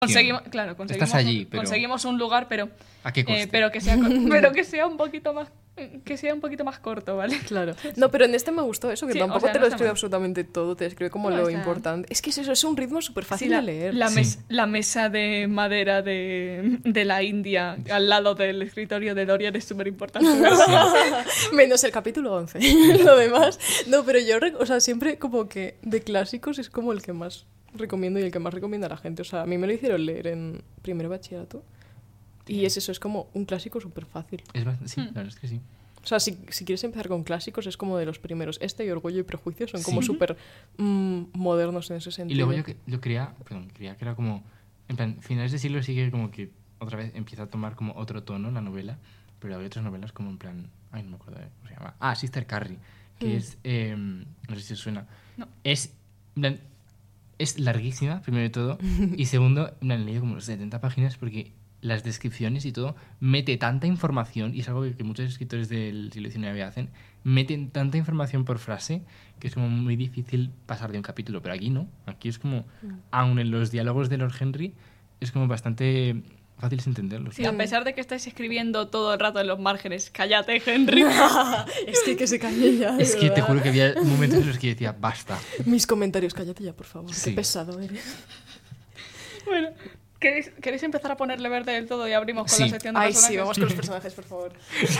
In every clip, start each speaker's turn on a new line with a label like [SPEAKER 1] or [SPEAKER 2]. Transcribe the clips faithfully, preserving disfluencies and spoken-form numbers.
[SPEAKER 1] Conseguimos, claro, conseguimos,
[SPEAKER 2] Estás allí, pero...
[SPEAKER 1] conseguimos un lugar, pero
[SPEAKER 2] ¿A qué coste?
[SPEAKER 1] eh, pero que sea pero que sea un poquito más que sea un poquito más corto, ¿vale?
[SPEAKER 3] Claro. No, pero en este me gustó eso, que
[SPEAKER 1] Sí,
[SPEAKER 3] tampoco
[SPEAKER 1] o sea,
[SPEAKER 3] te
[SPEAKER 1] no
[SPEAKER 3] lo
[SPEAKER 1] está
[SPEAKER 3] escribe
[SPEAKER 1] mal.
[SPEAKER 3] absolutamente todo, te escribe como
[SPEAKER 1] No,
[SPEAKER 3] lo
[SPEAKER 1] está-
[SPEAKER 3] importante. Es que es eso, es un ritmo súper fácil
[SPEAKER 1] Sí, la,
[SPEAKER 3] de leer.
[SPEAKER 1] la,
[SPEAKER 2] Sí.
[SPEAKER 1] mes- la mesa de madera de, de la India al lado del escritorio de Dorian es súper importante.
[SPEAKER 3] Menos el capítulo once. Lo demás. No, pero yo, rec- o sea, siempre como que de clásicos es como el que más recomiendo y el que más recomienda a la gente. O sea, a mí me lo hicieron leer en primero bachillerato. Y es eso, es como un clásico súper fácil.
[SPEAKER 2] Es bastante... Sí,
[SPEAKER 1] Hmm.
[SPEAKER 2] la verdad es que sí.
[SPEAKER 3] O sea, si, si quieres empezar con clásicos, es como de los primeros. Este y Orgullo y Prejuicio son como
[SPEAKER 2] Sí.
[SPEAKER 3] súper mm, modernos en ese
[SPEAKER 2] Y
[SPEAKER 3] sentido.
[SPEAKER 2] luego yo, que- yo creía, perdón, creía que era como, en plan, finales de siglo sí que como que otra vez empieza a tomar como otro tono la novela, pero hay otras novelas como en plan, ay, no me acuerdo de cómo se llama. Ah, Sister Carrie, que
[SPEAKER 3] Mm.
[SPEAKER 2] es, eh, no sé si os suena.
[SPEAKER 1] No.
[SPEAKER 2] Es, en plan, es larguísima, primero de todo, y segundo, en plan, he leído como setenta páginas porque las descripciones y todo mete tanta información, y es algo que, que muchos escritores del siglo diecinueve hacen, meten tanta información por frase que es como muy difícil pasar de un capítulo, pero aquí no, aquí es como, aun en los diálogos de Lord Henry, es como bastante fácil entenderlos.
[SPEAKER 1] Sí, a pesar de que estáis escribiendo todo el rato en los márgenes, cállate, Henry.
[SPEAKER 3] Es que que se calle ya. de
[SPEAKER 2] Es que te
[SPEAKER 3] verdad.
[SPEAKER 2] juro que había momentos en los que decía, basta.
[SPEAKER 3] Mis comentarios, cállate ya, por favor.
[SPEAKER 2] Sí.
[SPEAKER 3] Qué pesado eres.
[SPEAKER 1] Bueno, ¿queréis, ¿queréis empezar a ponerle verde del todo y abrimos con
[SPEAKER 2] Sí.
[SPEAKER 1] la sección de
[SPEAKER 3] Ay,
[SPEAKER 1] personajes?
[SPEAKER 3] sí, vamos con los personajes, por favor.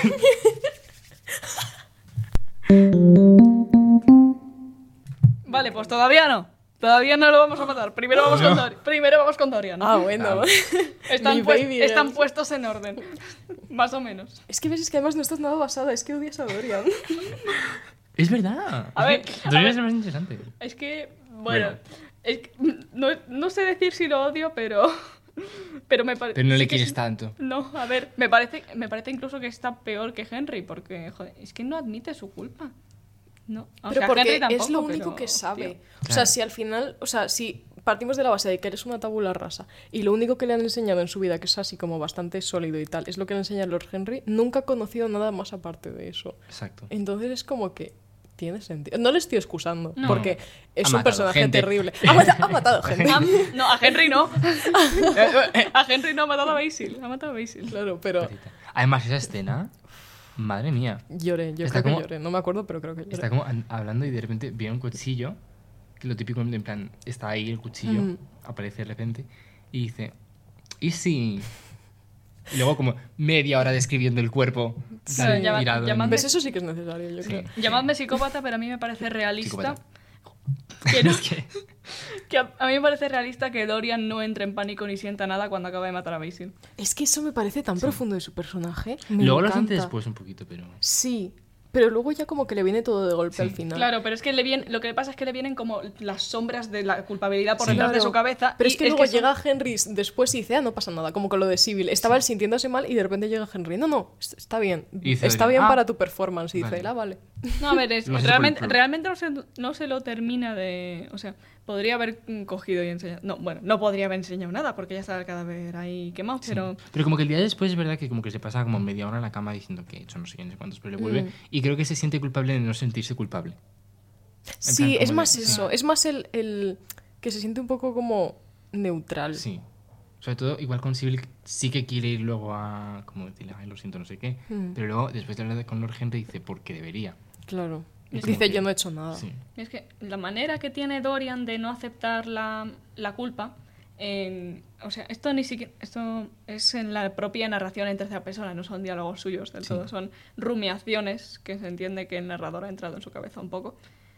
[SPEAKER 1] Vale, pues todavía no. Todavía no lo vamos a matar. Primero vamos, con, Dor- Primero vamos con Dorian.
[SPEAKER 3] Ah, bueno.
[SPEAKER 1] Están,
[SPEAKER 3] Mi
[SPEAKER 1] pues-
[SPEAKER 3] baby
[SPEAKER 1] están
[SPEAKER 3] girl.
[SPEAKER 1] puestos en orden. Más o menos.
[SPEAKER 3] Es que ves, es que además no estás nada basada, es que odias a Dorian.
[SPEAKER 2] Es verdad.
[SPEAKER 1] A
[SPEAKER 2] Es
[SPEAKER 1] ver,
[SPEAKER 2] que
[SPEAKER 1] a
[SPEAKER 2] Dorian
[SPEAKER 1] ver.
[SPEAKER 2] es el más interesante.
[SPEAKER 1] Es que, bueno,
[SPEAKER 2] Bueno.
[SPEAKER 1] es que, no, no sé decir si lo odio, pero, pero me parece...
[SPEAKER 2] Pero no le quieres tanto.
[SPEAKER 1] No, a ver, me parece, me parece incluso que está peor que Henry, porque, joder, es que no admite su culpa. No, o
[SPEAKER 3] Pero
[SPEAKER 1] sea,
[SPEAKER 3] porque
[SPEAKER 1] Henry tampoco,
[SPEAKER 3] es lo único
[SPEAKER 1] pero,
[SPEAKER 3] que sabe.
[SPEAKER 1] tío.
[SPEAKER 3] O sea,
[SPEAKER 2] Claro.
[SPEAKER 3] si al final, o sea, si partimos de la base de que eres una tabula rasa y lo único que le han enseñado en su vida, que es así como bastante sólido y tal, es lo que le enseña Lord Henry, nunca ha conocido nada más aparte de eso.
[SPEAKER 2] Exacto.
[SPEAKER 3] Entonces es como que tiene sentido. No le estoy excusando,
[SPEAKER 1] No.
[SPEAKER 3] porque es
[SPEAKER 2] Ha
[SPEAKER 3] un
[SPEAKER 2] matado
[SPEAKER 3] personaje
[SPEAKER 2] gente.
[SPEAKER 3] terrible. Ha, mata- ha matado gente.
[SPEAKER 1] Ah, no, a Henry no. A Henry no ha matado a Basil. Ha matado a Basil.
[SPEAKER 3] Claro, pero
[SPEAKER 2] Además, esa escena, madre mía.
[SPEAKER 3] lloré, yo
[SPEAKER 2] Está
[SPEAKER 3] creo
[SPEAKER 2] como-
[SPEAKER 3] que lloré. No me acuerdo, pero creo que lloré.
[SPEAKER 2] Está como an- hablando y de repente ve un cuchillo, que lo típico, en plan, está ahí el cuchillo,
[SPEAKER 3] Mm.
[SPEAKER 2] aparece de repente, y dice, ¿y si...? Y luego como media hora describiendo el cuerpo
[SPEAKER 3] Sí.
[SPEAKER 2] tal,
[SPEAKER 1] Llama-
[SPEAKER 2] tirado en-
[SPEAKER 1] llamadme-
[SPEAKER 3] ¿Ves? Eso sí que es necesario, yo
[SPEAKER 2] Sí.
[SPEAKER 3] creo.
[SPEAKER 1] Llamadme psicópata, pero a mí me parece realista.
[SPEAKER 2] Psicópata.
[SPEAKER 1] Que, no-
[SPEAKER 2] Es que-
[SPEAKER 1] que a, a mí me parece realista que Dorian no entre en pánico ni sienta nada cuando acaba de matar a Basil.
[SPEAKER 3] Es que eso me parece tan profundo de su personaje. Me
[SPEAKER 2] Luego lo siente
[SPEAKER 3] encanta.
[SPEAKER 2] después un poquito, pero...
[SPEAKER 3] Sí, pero luego ya como que le viene todo de golpe
[SPEAKER 2] Sí.
[SPEAKER 3] al final.
[SPEAKER 1] Claro, pero es que le viene, lo que le pasa es que le vienen como las sombras de la culpabilidad por
[SPEAKER 2] Sí.
[SPEAKER 1] detrás de
[SPEAKER 3] Claro.
[SPEAKER 1] su cabeza.
[SPEAKER 3] Pero
[SPEAKER 1] y
[SPEAKER 3] es que luego
[SPEAKER 1] son-
[SPEAKER 3] llega Henry después y dice, ah, no pasa nada, como con lo de Sybil. Estaba él sintiéndose mal y de repente llega Henry. No, no, est- está bien.
[SPEAKER 2] Y dice
[SPEAKER 3] Está
[SPEAKER 2] Dorian,
[SPEAKER 3] bien
[SPEAKER 2] "Ah,
[SPEAKER 3] para tu performance. Y dice,
[SPEAKER 2] vale".
[SPEAKER 3] él, "Ah, vale.
[SPEAKER 1] No, a ver, es,
[SPEAKER 2] Lo has hecho
[SPEAKER 1] realmente,
[SPEAKER 2] por el pro.
[SPEAKER 1] realmente no, se, no se lo termina de... O sea, podría haber mm, cogido y enseñado... No, bueno, no podría haber enseñado nada porque ya está el cadáver ahí quemado,
[SPEAKER 2] Sí.
[SPEAKER 1] pero...
[SPEAKER 2] Pero como que el día después es verdad que como que se pasa como media hora en la cama diciendo que he hecho no sé quién, no sé cuántos, pero le vuelve.
[SPEAKER 3] Mm.
[SPEAKER 2] Y creo que se siente culpable de no sentirse culpable.
[SPEAKER 3] Sí,
[SPEAKER 2] plan,
[SPEAKER 3] es
[SPEAKER 2] como
[SPEAKER 3] más
[SPEAKER 2] de-
[SPEAKER 3] eso. Es más el, el que se siente un poco como neutral.
[SPEAKER 2] Sí. Sobre todo, igual con Sybil sí que quiere ir luego a... Como decirle, ay, lo siento, no sé qué.
[SPEAKER 3] Mm.
[SPEAKER 2] Pero luego, después de hablar con Lord Henry, dice, porque debería.
[SPEAKER 3] Claro.
[SPEAKER 2] Y como
[SPEAKER 3] Dice,
[SPEAKER 2] que-
[SPEAKER 3] yo no he hecho nada.
[SPEAKER 2] Sí.
[SPEAKER 1] Es que la manera que tiene Dorian de no aceptar la, la culpa, en- o sea, esto ni siquiera, esto es en la propia narración en tercera persona, no son diálogos suyos del
[SPEAKER 2] Sí.
[SPEAKER 1] todo, son rumiaciones que se entiende que el narrador ha entrado en su cabeza un poco.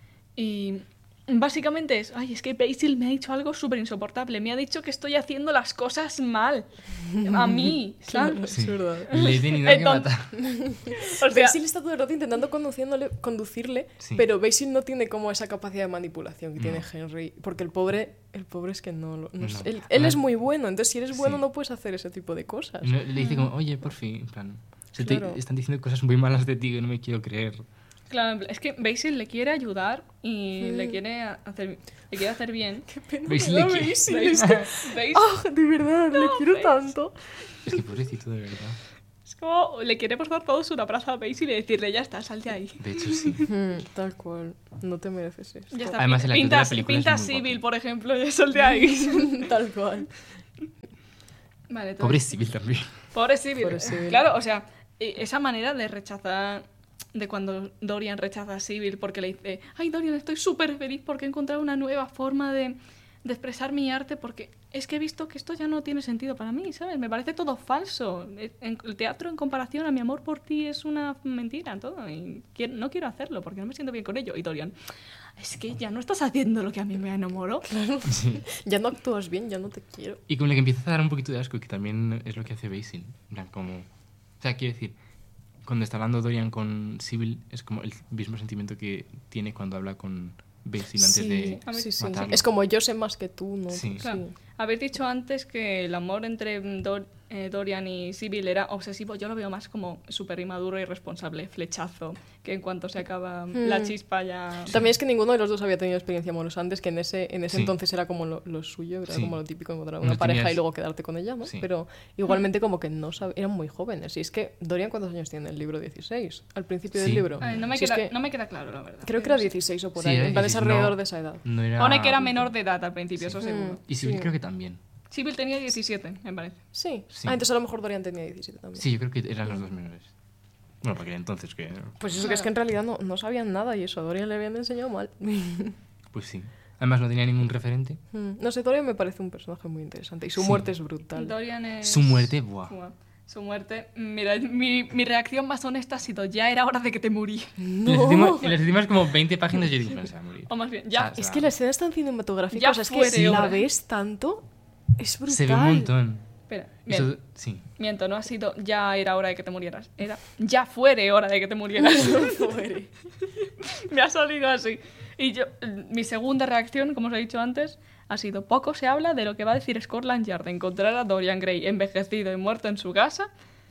[SPEAKER 1] Y básicamente es, ay, es que Basil me ha dicho algo súper insoportable, me ha dicho que estoy haciendo las cosas mal, a mí,
[SPEAKER 3] Claro,
[SPEAKER 1] ¿sabes?
[SPEAKER 3] es verdad.
[SPEAKER 2] Le he tenido que
[SPEAKER 1] Entonces-
[SPEAKER 2] matar.
[SPEAKER 1] O sea,
[SPEAKER 3] Basil está todo el rato intentando conduciéndole, conducirle,
[SPEAKER 2] Sí.
[SPEAKER 3] pero Basil no tiene como esa capacidad de manipulación que
[SPEAKER 2] No.
[SPEAKER 3] tiene Henry. Porque el pobre, el pobre es que no lo... no
[SPEAKER 2] No.
[SPEAKER 3] sé. Él, él
[SPEAKER 2] Además-
[SPEAKER 3] es muy bueno, entonces si eres bueno
[SPEAKER 2] Sí.
[SPEAKER 3] no puedes hacer ese tipo de cosas.
[SPEAKER 2] No, le dice como, oye, por fin, en plan... Se te-
[SPEAKER 3] Claro.
[SPEAKER 2] están diciendo cosas muy malas de ti que no me quiero creer.
[SPEAKER 1] claro, es que Basil le quiere ayudar y
[SPEAKER 3] Mm.
[SPEAKER 1] le quiere hacer, le quiere hacer bien.
[SPEAKER 3] Qué pena
[SPEAKER 2] Basil
[SPEAKER 3] me da
[SPEAKER 2] le quiere-
[SPEAKER 3] Basil, es que...
[SPEAKER 1] ¿Veis?
[SPEAKER 3] ¡Ah, de verdad! le quiero tanto.
[SPEAKER 2] Es que pobrecito, de verdad.
[SPEAKER 1] Es como le queremos dar todos una plaza a Basil y decirle, ya está, salte ahí.
[SPEAKER 2] De hecho, sí.
[SPEAKER 3] Mm, tal cual. No te mereces esto.
[SPEAKER 1] Ya está.
[SPEAKER 2] Además, el actor de la
[SPEAKER 1] pintas,
[SPEAKER 2] película es
[SPEAKER 1] pintas
[SPEAKER 2] muy
[SPEAKER 1] civil,
[SPEAKER 2] guapo.
[SPEAKER 1] por ejemplo, ya salte ahí.
[SPEAKER 3] Tal cual.
[SPEAKER 1] Vale, entonces-
[SPEAKER 2] Pobre Sibyl también.
[SPEAKER 1] Pobre Sibyl.
[SPEAKER 3] Pobre Sibyl.
[SPEAKER 1] Claro, o sea, e- esa manera de rechazar, de cuando Dorian rechaza a Sibyl porque le dice, ay Dorian, estoy súper feliz porque he encontrado una nueva forma de, de expresar mi arte porque es que he visto que esto ya no tiene sentido para mí, ¿sabes? Me parece todo falso. En- El teatro en comparación a mi amor por ti es una mentira, todo. Y quiero- no quiero hacerlo porque no me siento bien con ello. Y Dorian, es que ya no estás haciendo lo que a mí me enamoró.
[SPEAKER 2] Sí.
[SPEAKER 3] Ya no actúas bien, ya no te quiero.
[SPEAKER 2] Y como le que empieza a dar un poquito de asco, que también es lo que hace Basil. En plan, como... O sea, quiero decir, cuando está hablando Dorian con Sibyl, es como el mismo sentimiento que tiene cuando habla con Basil antes
[SPEAKER 3] Sí,
[SPEAKER 2] de
[SPEAKER 1] A ver,
[SPEAKER 3] sí, sí.
[SPEAKER 2] matarlo.
[SPEAKER 3] Es como yo sé más que tú, ¿no?
[SPEAKER 2] Sí.
[SPEAKER 1] Claro. Habéis dicho antes que el amor entre Dor- eh, Dorian y Sibyl era obsesivo. Yo lo veo más como súper inmaduro y irresponsable, flechazo, que en cuanto se acaba
[SPEAKER 3] Hmm.
[SPEAKER 1] la chispa ya...
[SPEAKER 3] También es que ninguno de los dos había tenido experiencia amorosa antes, que en ese, en ese
[SPEAKER 2] Sí.
[SPEAKER 3] entonces era como lo, lo suyo, era
[SPEAKER 2] Sí.
[SPEAKER 3] como lo típico encontrar
[SPEAKER 2] No
[SPEAKER 3] una pareja
[SPEAKER 2] tenías-
[SPEAKER 3] y luego quedarte con ella, ¿no?
[SPEAKER 2] Sí.
[SPEAKER 3] Pero igualmente como que no sab- eran muy jóvenes. Y es que Dorian, ¿cuántos años tiene en el libro? dieciséis, al principio del
[SPEAKER 2] Sí.
[SPEAKER 3] libro.
[SPEAKER 1] Ay, no, me
[SPEAKER 3] Si es
[SPEAKER 1] queda,
[SPEAKER 3] que
[SPEAKER 1] no me queda claro, la verdad.
[SPEAKER 3] creo que
[SPEAKER 1] pero
[SPEAKER 3] era
[SPEAKER 1] sí.
[SPEAKER 3] dieciséis o por
[SPEAKER 2] Sí,
[SPEAKER 3] ahí,
[SPEAKER 2] era
[SPEAKER 3] en plan es
[SPEAKER 2] dieciséis,
[SPEAKER 3] alrededor
[SPEAKER 2] no.
[SPEAKER 3] de esa edad.
[SPEAKER 2] No era...
[SPEAKER 1] Pone que era menor de edad al principio, eso
[SPEAKER 3] Mm.
[SPEAKER 1] seguro.
[SPEAKER 2] Y Sibyl
[SPEAKER 3] Sí.
[SPEAKER 2] creo que también.
[SPEAKER 1] Sibyl tenía diecisiete, me parece.
[SPEAKER 3] Sí.
[SPEAKER 2] Sí.
[SPEAKER 3] Ah, entonces a lo mejor Dorian tenía diecisiete también.
[SPEAKER 2] Sí, yo creo que eran los dos menores. Bueno, porque entonces que...
[SPEAKER 3] Pues eso, que es que en realidad no, no sabían nada y eso a Dorian le habían enseñado mal.
[SPEAKER 2] Pues sí. Además no tenía ningún referente.
[SPEAKER 3] Mm, no sé, Dorian me parece un personaje muy interesante y su
[SPEAKER 2] Sí.
[SPEAKER 3] muerte es brutal.
[SPEAKER 1] Dorian es...
[SPEAKER 2] Su muerte, buah.
[SPEAKER 1] Buah. Su muerte... Mira, mi, mi reacción más honesta ha sido, ya era hora de que te morí.
[SPEAKER 2] En las últimas- en las últimas como veinte páginas yo dije, "No, se va a morir".
[SPEAKER 1] O más bien, ya...
[SPEAKER 2] O sea,
[SPEAKER 3] Es que la escena es tan cinematográfica,
[SPEAKER 1] Ya
[SPEAKER 3] o sea, es que
[SPEAKER 1] fuere,
[SPEAKER 3] si la
[SPEAKER 1] hombre.
[SPEAKER 3] ves tanto, es brutal.
[SPEAKER 2] Se ve un montón.
[SPEAKER 1] Espera,
[SPEAKER 2] Eso-
[SPEAKER 1] bien.
[SPEAKER 2] sí.
[SPEAKER 1] Miento, no ha sido ya era hora de que te murieras. Era ya fuere hora de que te murieras.
[SPEAKER 3] Fuere.
[SPEAKER 1] Me ha salido así. Y yo, mi segunda reacción, como os he dicho antes, ha sido poco se habla de lo que va a decir Scotland Yard de encontrar a Dorian Gray envejecido y muerto en su casa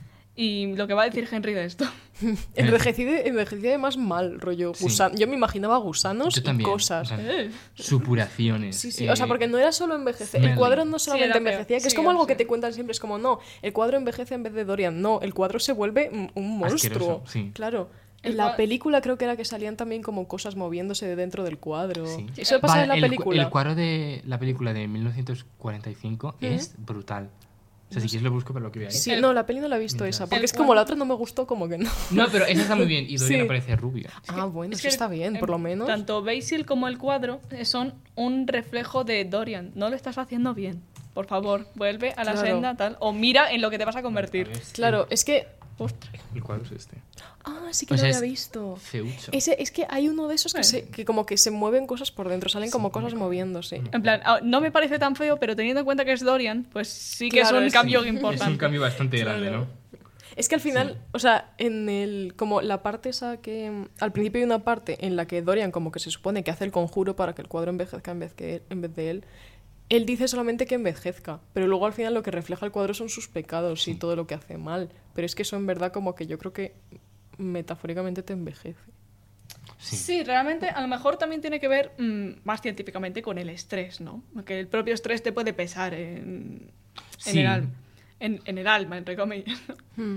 [SPEAKER 1] y lo que va a decir Henry de esto.
[SPEAKER 3] Envejecido, envejecido además mal, rollo.
[SPEAKER 2] Sí.
[SPEAKER 3] gusan- Yo me imaginaba gusanos
[SPEAKER 2] Yo
[SPEAKER 3] y
[SPEAKER 2] también.
[SPEAKER 3] cosas.
[SPEAKER 2] O sea,
[SPEAKER 1] Eh.
[SPEAKER 2] supuraciones.
[SPEAKER 3] Sí, sí,
[SPEAKER 2] eh,
[SPEAKER 3] o sea, porque no era solo envejecer. El
[SPEAKER 2] smelly.
[SPEAKER 3] cuadro no
[SPEAKER 1] Sí,
[SPEAKER 3] solamente
[SPEAKER 1] era feo.
[SPEAKER 3] envejecía, que es
[SPEAKER 1] Sí,
[SPEAKER 3] como algo
[SPEAKER 1] o
[SPEAKER 3] que
[SPEAKER 1] sea.
[SPEAKER 3] te cuentan siempre. Es como, no, el cuadro envejece en vez de Dorian. No, el cuadro se vuelve un un monstruo.
[SPEAKER 2] Asqueroso, sí.
[SPEAKER 3] Claro.
[SPEAKER 1] El
[SPEAKER 3] En la
[SPEAKER 1] cua-
[SPEAKER 3] película creo que era que salían también como cosas moviéndose de dentro del cuadro.
[SPEAKER 2] Sí.
[SPEAKER 3] Eso pasa
[SPEAKER 2] Va,
[SPEAKER 3] en la
[SPEAKER 2] el cu-
[SPEAKER 3] película.
[SPEAKER 2] El cuadro de la película de mil novecientos cuarenta y cinco es brutal. O sea, si quieres lo busco para lo que veáis.
[SPEAKER 3] Sí,
[SPEAKER 1] El-
[SPEAKER 3] no, la peli no la he visto
[SPEAKER 2] Mientras-
[SPEAKER 3] esa, porque
[SPEAKER 1] El
[SPEAKER 3] es como
[SPEAKER 1] cuadro-
[SPEAKER 3] la otra no me gustó, como que no.
[SPEAKER 2] No, pero esa está muy bien. Y Dorian
[SPEAKER 3] Sí.
[SPEAKER 2] aparece rubia.
[SPEAKER 3] Ah, bueno,
[SPEAKER 1] Es
[SPEAKER 3] eso
[SPEAKER 1] que,
[SPEAKER 3] está bien, por
[SPEAKER 1] eh,
[SPEAKER 3] lo menos.
[SPEAKER 1] Tanto Basil como el cuadro eh, son un reflejo de Dorian. No lo estás haciendo bien. Por favor, vuelve a la
[SPEAKER 3] Claro.
[SPEAKER 1] senda tal o mira en lo que te vas a convertir.
[SPEAKER 3] Claro, es que.
[SPEAKER 1] Ostras.
[SPEAKER 2] El cuadro es este.
[SPEAKER 3] Ah, sí que
[SPEAKER 2] O
[SPEAKER 3] lo
[SPEAKER 2] sea,
[SPEAKER 3] había
[SPEAKER 2] es
[SPEAKER 3] visto.
[SPEAKER 2] Feucho.
[SPEAKER 3] Ese, es que hay uno de esos que,
[SPEAKER 1] Bueno.
[SPEAKER 3] se, que como que se mueven cosas por dentro, salen como cosas moviéndose.
[SPEAKER 1] En plan, ah, no me parece tan feo, pero teniendo en cuenta que es Dorian, pues sí que
[SPEAKER 3] Claro,
[SPEAKER 1] es un
[SPEAKER 3] es-
[SPEAKER 1] cambio
[SPEAKER 2] Es
[SPEAKER 1] importante.
[SPEAKER 2] un cambio bastante grande,
[SPEAKER 1] Claro.
[SPEAKER 2] ¿no?
[SPEAKER 3] Es que al final, o sea, en el como la parte esa que mm, al principio hay una parte en la que Dorian como que se supone que hace el conjuro para que el cuadro envejezca en vez que en vez de él. Él dice solamente que envejezca, pero luego al final lo que refleja el cuadro son sus pecados y todo lo que hace mal. Pero es que eso en verdad como que yo creo que metafóricamente te envejece.
[SPEAKER 2] Sí.
[SPEAKER 1] Sí, realmente a lo mejor también tiene que ver mm, más científicamente con el estrés, ¿no? Que el propio estrés te puede pesar en, en
[SPEAKER 2] Sí.
[SPEAKER 1] el alma. En, en el alma, entre comillas.
[SPEAKER 3] Hmm.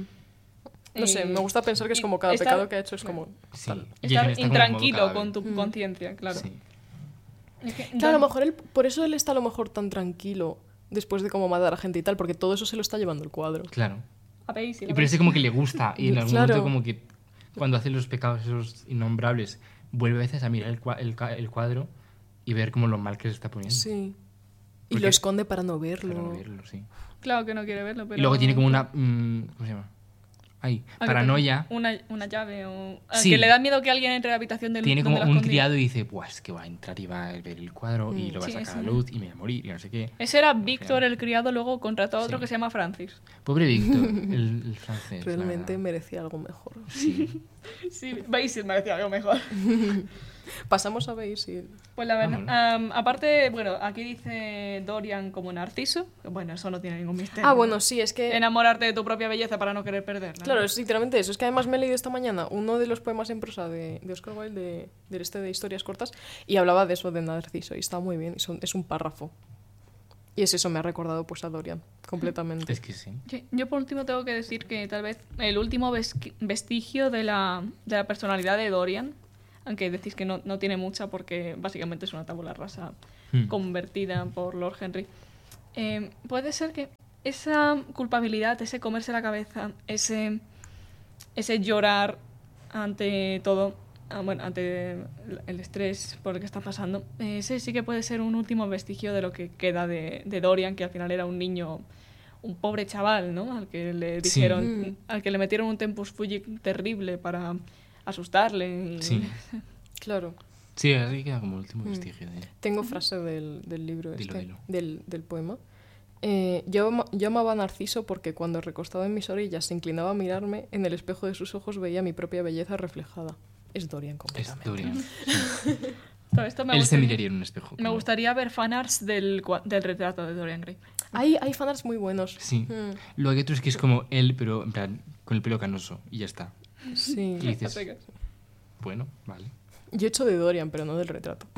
[SPEAKER 3] No sé,
[SPEAKER 1] Y-
[SPEAKER 3] me gusta pensar que es
[SPEAKER 1] y
[SPEAKER 3] como cada
[SPEAKER 1] estar-
[SPEAKER 3] pecado que ha hecho es
[SPEAKER 1] bueno,
[SPEAKER 3] como
[SPEAKER 2] Sí.
[SPEAKER 3] tal.
[SPEAKER 2] Y
[SPEAKER 1] Estar
[SPEAKER 2] Jason está como en modo
[SPEAKER 1] intranquilo
[SPEAKER 2] cadáver.
[SPEAKER 1] con tu
[SPEAKER 3] Mm.
[SPEAKER 1] conciencia, claro.
[SPEAKER 2] Sí.
[SPEAKER 1] Es que
[SPEAKER 3] Claro, a lo
[SPEAKER 1] Dor-
[SPEAKER 3] mejor él, por eso él está a lo mejor tan tranquilo después de como matar a gente y tal, porque todo eso se lo está llevando el cuadro.
[SPEAKER 2] Claro.
[SPEAKER 1] a Basil,
[SPEAKER 2] Y
[SPEAKER 1] a
[SPEAKER 2] parece como que le gusta. Y en algún
[SPEAKER 3] Claro.
[SPEAKER 2] momento como que cuando hace los pecados esos innombrables, vuelve a veces a mirar el, cua- el ca- el cuadro y ver como lo mal que se está poniendo.
[SPEAKER 3] Sí. Y
[SPEAKER 2] Porque-
[SPEAKER 3] lo esconde para no verlo.
[SPEAKER 2] Para no verlo, sí.
[SPEAKER 1] Claro que no quiere verlo, pero...
[SPEAKER 2] Y luego tiene como una... mm, ¿cómo se llama? Ay,
[SPEAKER 1] Ah, que
[SPEAKER 2] paranoia.
[SPEAKER 1] tiene Una, una llave o... ah,
[SPEAKER 2] Sí.
[SPEAKER 1] Que le da miedo que alguien entre a la habitación del
[SPEAKER 2] Tiene
[SPEAKER 1] donde
[SPEAKER 2] como
[SPEAKER 1] la
[SPEAKER 2] un
[SPEAKER 1] escondí.
[SPEAKER 2] criado y dice, pues es que va a entrar y va a ver el cuadro y
[SPEAKER 3] Mm.
[SPEAKER 2] lo va a
[SPEAKER 1] Sí,
[SPEAKER 2] sacar a
[SPEAKER 1] sí.
[SPEAKER 2] la luz y me voy a morir y no sé qué.
[SPEAKER 1] Ese era Víctor, el criado, luego contrató a otro
[SPEAKER 2] Sí.
[SPEAKER 1] que se llama Francis.
[SPEAKER 2] Pobre Víctor, el, el francés. la
[SPEAKER 3] Realmente
[SPEAKER 2] verdad.
[SPEAKER 3] merecía algo mejor.
[SPEAKER 2] Sí.
[SPEAKER 1] Sí, Basil me decía algo mejor.
[SPEAKER 3] Pasamos a Basil.
[SPEAKER 1] Pues la verdad,
[SPEAKER 2] Vámonos.
[SPEAKER 1] am, aparte, bueno, aquí dice Dorian como Narciso. que Bueno, eso no tiene ningún misterio.
[SPEAKER 3] Ah, bueno, sí, es que...
[SPEAKER 1] Enamorarte de tu propia belleza para no querer perderla.
[SPEAKER 3] Claro,
[SPEAKER 1] ¿no?
[SPEAKER 3] es literalmente eso. Es que además me he leído esta mañana uno de los poemas en prosa de, de Oscar Wilde, de, del este de historias cortas, y hablaba de eso, de Narciso, y está muy bien, y son- es un párrafo. Y es eso, me ha recordado pues a Dorian, completamente.
[SPEAKER 2] Es que sí.
[SPEAKER 1] Sí, yo por último tengo que decir que tal vez el último vesqui- vestigio de la, de la personalidad de Dorian, aunque decís que no, no tiene mucha porque básicamente es una tabula rasa
[SPEAKER 2] Hmm.
[SPEAKER 1] convertida por Lord Henry, eh, puede ser que esa culpabilidad, ese comerse la cabeza, ese, ese llorar ante todo, ah, bueno, ante el estrés por el que está pasando, ese sí que puede ser un último vestigio de lo que queda de, de Dorian, que al final era un niño, un pobre chaval, ¿no? Al que le dijeron,
[SPEAKER 3] Sí.
[SPEAKER 1] al que le metieron un tempus fugit terrible para asustarle. Y...
[SPEAKER 2] Sí.
[SPEAKER 3] Claro.
[SPEAKER 2] Sí, así queda como el último vestigio de...
[SPEAKER 3] Tengo frase del, del libro
[SPEAKER 2] Dilo,
[SPEAKER 3] este,
[SPEAKER 2] dilo.
[SPEAKER 3] Del, del poema. Eh, yo, ama- yo amaba a Narciso porque cuando recostado en mis orillas se inclinaba a mirarme, en el espejo de sus ojos veía mi propia belleza reflejada. Es Dorian
[SPEAKER 2] Es
[SPEAKER 3] completamente.
[SPEAKER 2] Dorian.
[SPEAKER 1] Todo esto me
[SPEAKER 2] Él se
[SPEAKER 1] gustaría,
[SPEAKER 2] miraría en un espejo.
[SPEAKER 1] me
[SPEAKER 2] como-
[SPEAKER 1] gustaría ver fanarts del, cua- del retrato de Dorian Gray.
[SPEAKER 3] Hay, hay fanarts muy buenos.
[SPEAKER 2] Sí.
[SPEAKER 3] Mm,
[SPEAKER 2] Luego hay otros que es como él, pero en plan, con el pelo canoso. Y ya está.
[SPEAKER 3] sí.
[SPEAKER 2] Y dices, bueno, vale.
[SPEAKER 3] Yo he hecho de Dorian, pero no del retrato.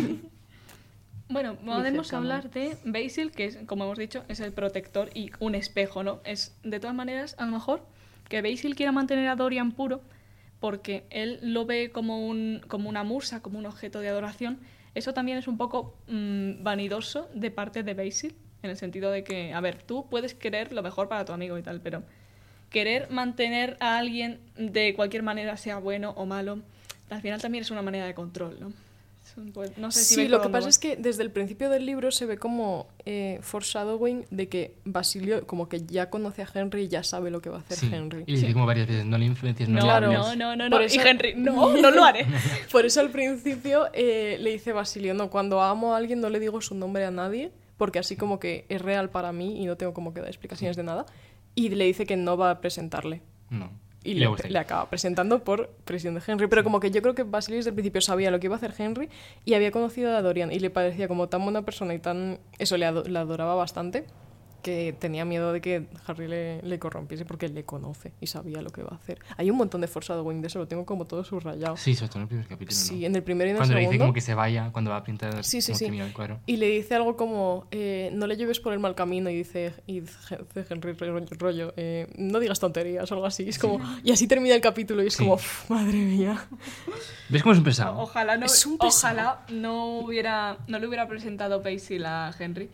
[SPEAKER 1] Bueno, podemos
[SPEAKER 3] cercano.
[SPEAKER 1] hablar de Basil, que es, como hemos dicho, es el protector y un espejo, ¿no? Es, de todas maneras, a lo mejor que Basil quiera mantener a Dorian puro porque él lo ve como, un, como una musa, como un objeto de adoración. Eso también es un poco mmm, vanidoso de parte de Basil, en el sentido de que, a ver, tú puedes querer lo mejor para tu amigo y tal, pero querer mantener a alguien de cualquier manera, sea bueno o malo, al final también es una manera de control, ¿no? Pues, no sé si
[SPEAKER 3] Sí,
[SPEAKER 1] veis
[SPEAKER 3] lo
[SPEAKER 1] por
[SPEAKER 3] que
[SPEAKER 1] dónde
[SPEAKER 3] pasa
[SPEAKER 1] voy.
[SPEAKER 3] es que desde el principio del libro se ve como eh, foreshadowing de que Basilio como que ya conoce a Henry y ya sabe lo que va a hacer
[SPEAKER 2] Sí.
[SPEAKER 3] Henry.
[SPEAKER 2] Y le dice como varias veces, no le influencias, no,
[SPEAKER 1] No,
[SPEAKER 2] le
[SPEAKER 3] Claro.
[SPEAKER 2] hables.
[SPEAKER 1] no, no, no,
[SPEAKER 3] Por
[SPEAKER 1] no.
[SPEAKER 3] eso-
[SPEAKER 1] Y Henry, no, no lo haré.
[SPEAKER 3] Por eso al principio eh, le dice Basilio, no, cuando amo a alguien no le digo su nombre a nadie, porque así como que es real para mí y no tengo como que dar explicaciones de nada. Y le dice que no va a presentarle.
[SPEAKER 2] No.
[SPEAKER 3] Y
[SPEAKER 2] le
[SPEAKER 3] le,
[SPEAKER 2] gusta.
[SPEAKER 3] le acaba presentando por presión de Henry. Pero como que yo creo que Basilio desde el principio sabía lo que iba a hacer Henry y había conocido a Dorian y le parecía como tan buena persona y tan... Eso, le, ado- le adoraba bastante que tenía miedo de que Harry le, le corrompiese porque le conoce y sabía lo que va a hacer. Hay un montón de foreshadowing de eso, lo tengo como todo subrayado.
[SPEAKER 2] Sí, sobre todo en el primer capítulo,
[SPEAKER 3] Sí,
[SPEAKER 2] ¿no?
[SPEAKER 3] en el primero y en el
[SPEAKER 2] Cuando le dice
[SPEAKER 3] segundo.
[SPEAKER 2] como que se vaya, cuando va a pintar
[SPEAKER 3] Sí, sí,
[SPEAKER 2] como
[SPEAKER 3] sí.
[SPEAKER 2] termina el cuadro.
[SPEAKER 3] Y le dice algo como, eh, no le lleves por el mal camino y dice, y dice Henry rollo, rollo, eh, no digas tonterías o algo así. Es como, y así termina el capítulo y es
[SPEAKER 2] Sí.
[SPEAKER 3] como, "Uf, madre mía".
[SPEAKER 2] ¿Ves cómo es un pesado?
[SPEAKER 1] Ojalá no,
[SPEAKER 3] Es un pesado.
[SPEAKER 1] ojalá no hubiera, no le hubiera presentado Basil a Henry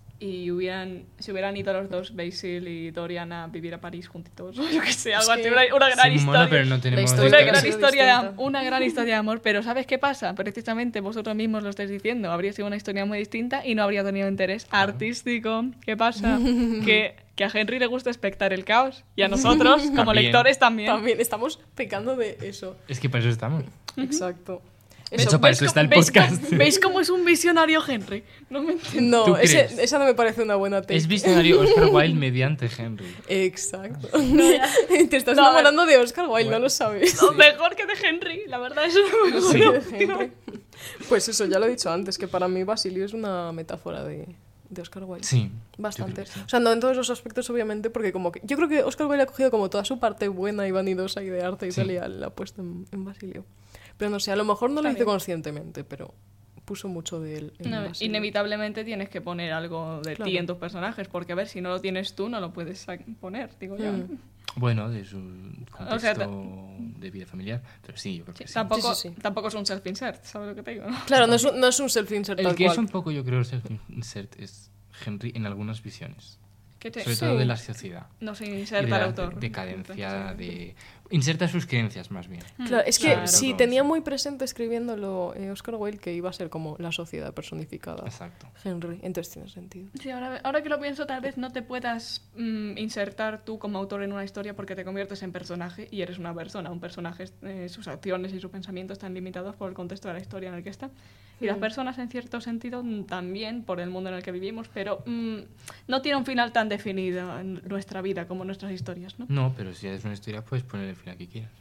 [SPEAKER 1] y hubieran, se hubieran ido los dos, Basil y Dorian, a vivir a París juntitos. Yo que sé, algo
[SPEAKER 3] Es
[SPEAKER 1] así,
[SPEAKER 3] que-
[SPEAKER 1] una, una gran
[SPEAKER 2] Sí,
[SPEAKER 1] historia.
[SPEAKER 2] mola, pero no tenemos...
[SPEAKER 3] historia
[SPEAKER 1] Una
[SPEAKER 3] hubiera
[SPEAKER 1] gran,
[SPEAKER 3] sido
[SPEAKER 1] historia de, am-
[SPEAKER 3] distinta.
[SPEAKER 1] una gran historia de amor, pero ¿sabes qué pasa? Precisamente vosotros mismos lo estáis diciendo, habría sido una historia muy distinta y no habría tenido interés artístico. ¿Qué pasa? que, que a Henry le gusta expectar el caos y a nosotros, como
[SPEAKER 2] También.
[SPEAKER 1] lectores, también.
[SPEAKER 3] También estamos pecando de eso.
[SPEAKER 2] Es que para eso estamos.
[SPEAKER 3] Exacto.
[SPEAKER 2] De hecho, para
[SPEAKER 1] ¿Ves
[SPEAKER 2] eso está el
[SPEAKER 1] cómo- ¿veis
[SPEAKER 2] podcast.
[SPEAKER 1] cómo- ¿Veis cómo es un visionario Henry? No me entiendo.
[SPEAKER 2] ¿Tú
[SPEAKER 3] No, ese-
[SPEAKER 2] crees?
[SPEAKER 3] esa no me parece una buena take.
[SPEAKER 2] Es visionario Oscar Wilde mediante Henry.
[SPEAKER 3] Exacto.
[SPEAKER 1] ya.
[SPEAKER 3] Te estás
[SPEAKER 1] No, a ver.
[SPEAKER 3] enamorando de Oscar Wilde,
[SPEAKER 2] Bueno.
[SPEAKER 3] no lo sabes.
[SPEAKER 1] No, mejor que de Henry, la verdad es una
[SPEAKER 3] Sí,
[SPEAKER 1] buena
[SPEAKER 3] de Henry. Pues eso, ya lo he dicho antes, que para mí Basilio es una metáfora de, de Oscar Wilde.
[SPEAKER 2] Sí.
[SPEAKER 3] Bastante.
[SPEAKER 2] yo creo que sí.
[SPEAKER 3] O sea, no en todos los aspectos, obviamente, porque como que... Yo creo que Oscar Wilde ha cogido como toda su parte buena y vanidosa y de arte y
[SPEAKER 2] Sí.
[SPEAKER 3] tal y la ha puesto en, en Basilio. Pero no sé, a lo mejor no lo
[SPEAKER 1] Está
[SPEAKER 3] hizo
[SPEAKER 1] bien.
[SPEAKER 3] conscientemente, pero puso mucho de él en
[SPEAKER 1] No,
[SPEAKER 3] Basilio.
[SPEAKER 1] inevitablemente tienes que poner algo de
[SPEAKER 3] Claro.
[SPEAKER 1] ti en tus personajes, porque a ver, si no lo tienes tú, no lo puedes sa- poner, digo yo.
[SPEAKER 3] Mm.
[SPEAKER 2] Bueno, de su contexto
[SPEAKER 1] O sea, ta-
[SPEAKER 2] de vida familiar. Pero sí, yo creo
[SPEAKER 1] Sí,
[SPEAKER 2] que sí.
[SPEAKER 1] tampoco,
[SPEAKER 3] Sí, sí, sí.
[SPEAKER 1] tampoco es un self-insert, ¿sabes lo que te digo?
[SPEAKER 3] Claro, no es un, no es un self-insert
[SPEAKER 2] El
[SPEAKER 3] tal
[SPEAKER 2] que
[SPEAKER 3] cual.
[SPEAKER 2] es un poco, yo creo, self-insert es Henry en algunas visiones.
[SPEAKER 1] Que te-
[SPEAKER 2] Sobre
[SPEAKER 3] Sí.
[SPEAKER 2] todo de la sociedad.
[SPEAKER 1] no se
[SPEAKER 2] Y de
[SPEAKER 1] inserta el
[SPEAKER 2] la
[SPEAKER 1] autor.
[SPEAKER 2] decadencia, de... Inserta sus creencias, más bien.
[SPEAKER 1] Mm,
[SPEAKER 3] Claro, es que
[SPEAKER 1] claro.
[SPEAKER 3] sí,
[SPEAKER 2] Todo,
[SPEAKER 3] tenía
[SPEAKER 2] sí.
[SPEAKER 3] muy presente escribiéndolo eh, Oscar Wilde que iba a ser como la sociedad personificada.
[SPEAKER 2] Exacto.
[SPEAKER 3] Henry, entonces tiene sentido.
[SPEAKER 1] Sí, ahora, ahora que lo pienso, tal vez no te puedas mm, insertar tú como autor en una historia porque te conviertes en personaje y eres una persona. Un personaje, eh, sus acciones y sus pensamientos están limitados por el contexto de la historia en el que está. Y las
[SPEAKER 3] Mm.
[SPEAKER 1] personas, en cierto sentido, mm, también por el mundo en el que vivimos, pero mm, no tiene un final tan definido en nuestra vida como nuestras historias, ¿no?
[SPEAKER 2] No, pero si es una historia, puedes poner el final que quieras.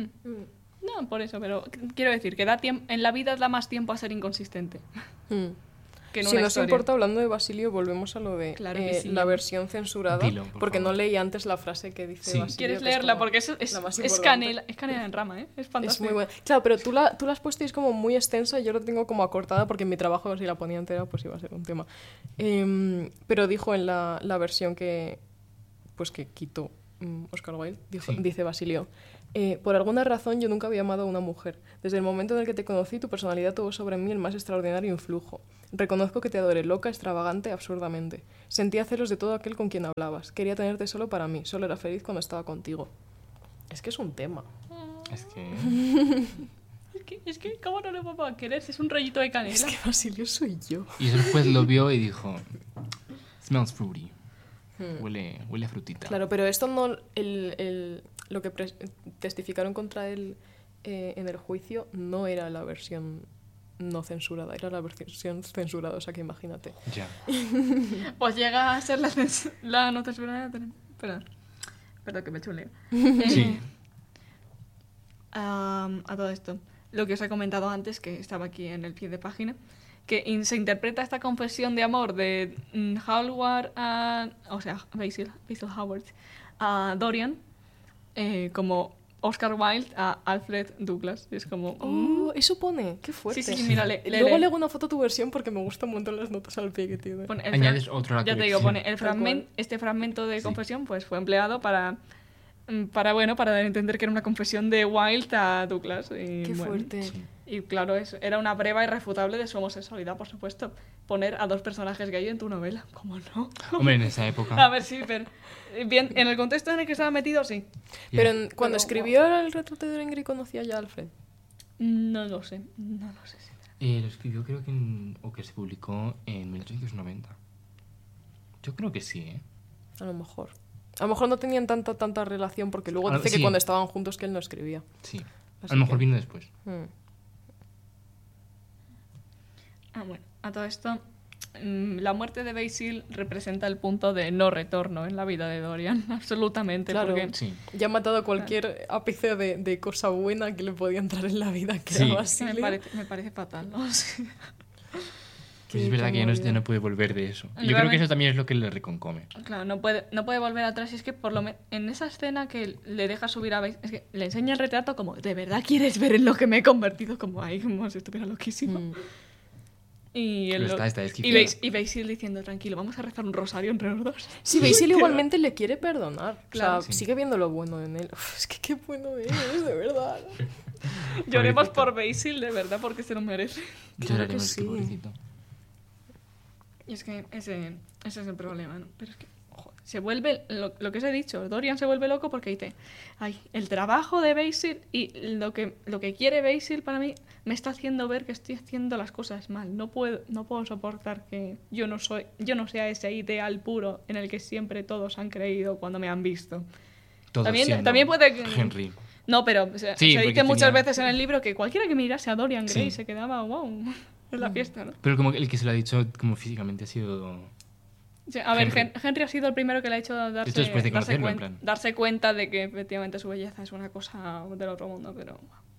[SPEAKER 1] No, por eso, pero qu- quiero decir que da tiemp- en la vida da más tiempo a ser inconsistente
[SPEAKER 3] Mm.
[SPEAKER 1] que en
[SPEAKER 3] Si
[SPEAKER 1] una
[SPEAKER 3] no os
[SPEAKER 1] historia.
[SPEAKER 3] importa, hablando de Basilio, volvemos a lo de
[SPEAKER 1] Claro que
[SPEAKER 3] eh,
[SPEAKER 1] sí.
[SPEAKER 3] la versión censurada.
[SPEAKER 2] Dilo, por
[SPEAKER 3] porque
[SPEAKER 2] favor.
[SPEAKER 3] no leí antes la frase que dice
[SPEAKER 2] Sí.
[SPEAKER 3] Basilio.
[SPEAKER 1] ¿Quieres
[SPEAKER 3] que es
[SPEAKER 1] leerla?
[SPEAKER 3] como
[SPEAKER 1] Porque es, es,
[SPEAKER 3] la más
[SPEAKER 1] es
[SPEAKER 3] importante.
[SPEAKER 1] canela, es canela en rama, ¿eh? Es
[SPEAKER 3] Es
[SPEAKER 1] fantástico.
[SPEAKER 3] muy buena. Claro, pero tú la, tú la has puesto y es como muy extensa. Yo la tengo como acortada porque en mi trabajo, si la ponía entera, pues iba a ser un tema. Em, pero dijo en la, la versión que, pues que quitó mm, Oscar Wilde, dijo,
[SPEAKER 2] Sí.
[SPEAKER 3] dice Basilio, eh, por alguna razón yo nunca había amado a una mujer. Desde el momento en el que te conocí, tu personalidad tuvo sobre mí el más extraordinario influjo. Reconozco que te adoré loca, extravagante, absurdamente. Sentía celos de todo aquel con quien hablabas. Quería tenerte solo para mí. Solo era feliz cuando estaba contigo. Es que es un tema.
[SPEAKER 2] Es que...
[SPEAKER 1] Es que, es que, ¿cómo no le vamos a querer? Si es un rollito de canela.
[SPEAKER 3] Es que Basilio soy yo.
[SPEAKER 2] Y eso el juez lo vio y dijo... Smells fruity.
[SPEAKER 3] Hmm.
[SPEAKER 2] Huele, huele a frutita.
[SPEAKER 3] Claro, pero esto no... El, el- lo que pres- testificaron contra él eh, en el juicio no era la versión no censurada, era la versión censurada, o sea que imagínate.
[SPEAKER 2] Ya.
[SPEAKER 1] Pues llega a ser la, cens- la no censurada. Perdón. Perdón que me he hecho un lío.
[SPEAKER 2] Sí.
[SPEAKER 1] Eh, am, a todo esto, lo que os he comentado antes, que estaba aquí en el pie de página, que in- se interpreta esta confesión de amor de mm, Howard a... O sea, Basil, Basil Howard a Dorian eh, como Oscar Wilde a Alfred Douglas. Y es como...
[SPEAKER 3] Oh, eso pone, qué fuerte.
[SPEAKER 1] Sí, sí, sí, mira, le- le-
[SPEAKER 3] Luego
[SPEAKER 1] le-
[SPEAKER 3] le hago una foto a tu versión porque me gustan un montón las notas al pie que tiene.
[SPEAKER 1] pone el
[SPEAKER 2] Añades
[SPEAKER 1] fra-
[SPEAKER 2] otro a la
[SPEAKER 1] Ya te digo,
[SPEAKER 2] colección.
[SPEAKER 1] pone el
[SPEAKER 3] Tal
[SPEAKER 1] fragmen-
[SPEAKER 3] cual.
[SPEAKER 1] este fragmento de
[SPEAKER 2] Sí.
[SPEAKER 1] confesión pues fue empleado para... mm, Para, bueno, para dar a entender que era una confesión de Wilde a Douglas. Y,
[SPEAKER 3] Qué
[SPEAKER 1] bueno,
[SPEAKER 3] fuerte.
[SPEAKER 2] Sí.
[SPEAKER 1] Y claro, eso era una prueba irrefutable de su homosexualidad, por supuesto. Poner a dos personajes gay en tu novela. ¿Cómo no?
[SPEAKER 2] Hombre, en esa época...
[SPEAKER 1] A ver, sí, pero... Bien, en el contexto en el que estaba metido, sí.
[SPEAKER 2] ya.
[SPEAKER 3] Pero en- cuando
[SPEAKER 1] Pero-
[SPEAKER 3] escribió el retrato de Dorian Gray conocía ya a Alfred.
[SPEAKER 1] No lo sé, no lo sé.
[SPEAKER 2] Eh, lo escribió creo que en... O que se publicó en mil ochocientos noventa. Yo creo que sí, ¿eh?
[SPEAKER 3] A lo mejor. A lo mejor no tenían tanta tanta relación porque luego
[SPEAKER 2] A lo-
[SPEAKER 3] dice que
[SPEAKER 2] sí.
[SPEAKER 3] cuando estaban juntos que él no escribía.
[SPEAKER 2] Sí.
[SPEAKER 3] Así
[SPEAKER 2] A lo mejor
[SPEAKER 3] que-
[SPEAKER 2] vino después.
[SPEAKER 3] Mm.
[SPEAKER 1] Ah, bueno, a todo esto, mm, la muerte de Basil representa el punto de no retorno en la vida de Dorian, absolutamente.
[SPEAKER 3] Claro.
[SPEAKER 1] Porque
[SPEAKER 2] Sí.
[SPEAKER 3] Ya ha matado cualquier ápice de, de cosa buena que le podía entrar en la vida, que
[SPEAKER 2] Sí.
[SPEAKER 3] era
[SPEAKER 1] me
[SPEAKER 3] Basilio.
[SPEAKER 1] parece, me parece fatal, ¿no? Sí.
[SPEAKER 2] Pues
[SPEAKER 3] Qué-
[SPEAKER 2] es verdad
[SPEAKER 3] qué
[SPEAKER 2] que ya no,
[SPEAKER 3] movida.
[SPEAKER 2] ya no puede volver de eso. Yo creo que
[SPEAKER 1] Realmente-
[SPEAKER 2] eso también es lo que le reconcome.
[SPEAKER 1] Claro, no puede, no puede volver atrás. Y es que por lo menos en esa escena que le deja subir a Basil, es que le enseña el retrato como, ¿de verdad quieres ver en lo que me he convertido? Como ahí, como si estuviera loquísimo.
[SPEAKER 3] Mm.
[SPEAKER 1] Y, el
[SPEAKER 2] Pero
[SPEAKER 1] lo-
[SPEAKER 2] está- está
[SPEAKER 1] y,
[SPEAKER 2] desquiciado.
[SPEAKER 1] Bas- y Basil diciendo, tranquilo, vamos a rezar un rosario entre los dos.
[SPEAKER 3] Sí, Basil igualmente le quiere perdonar.
[SPEAKER 1] Claro.
[SPEAKER 3] O sea,
[SPEAKER 2] Sí.
[SPEAKER 3] sigue viendo lo bueno en él. Uf, es que qué bueno es, de verdad.
[SPEAKER 1] Lloremos
[SPEAKER 2] Pobrecito.
[SPEAKER 1] por Basil, de verdad, porque se lo merece.
[SPEAKER 3] Claro
[SPEAKER 2] Lloraremos,
[SPEAKER 3] que
[SPEAKER 2] es que
[SPEAKER 3] sí.
[SPEAKER 2] pobrecito.
[SPEAKER 1] Y es que ese, ese es el problema, ¿no? Pero es que, joder, se vuelve, lo, lo que os he dicho, Dorian se vuelve loco porque dice, ay, el trabajo de Basil y lo que, lo que quiere Basil para mí me está haciendo ver que estoy haciendo las cosas mal. No puedo, no puedo soportar que yo no soy, yo no sea ese ideal puro en el que siempre todos han creído cuando me han visto.
[SPEAKER 2] Todos
[SPEAKER 1] También-
[SPEAKER 2] siendo
[SPEAKER 1] también puede que-
[SPEAKER 2] Henry.
[SPEAKER 1] No, pero o sea,
[SPEAKER 2] Sí,
[SPEAKER 1] se
[SPEAKER 2] porque
[SPEAKER 1] dice muchas
[SPEAKER 2] tenía-
[SPEAKER 1] veces en el libro que cualquiera que mirase a Dorian Gray
[SPEAKER 2] Sí.
[SPEAKER 1] se quedaba, wow, en la fiesta, ¿no?
[SPEAKER 2] Pero como que el que se lo ha dicho como físicamente ha sido...
[SPEAKER 1] Sí, a ver,
[SPEAKER 2] Henry.
[SPEAKER 1] Hen- Henry ha sido el primero que le ha hecho darse,
[SPEAKER 2] Esto después de
[SPEAKER 1] darse,
[SPEAKER 2] conocerlo, en
[SPEAKER 1] cuen-
[SPEAKER 2] plan.
[SPEAKER 1] darse cuenta de que efectivamente su belleza es una cosa del otro mundo, pero...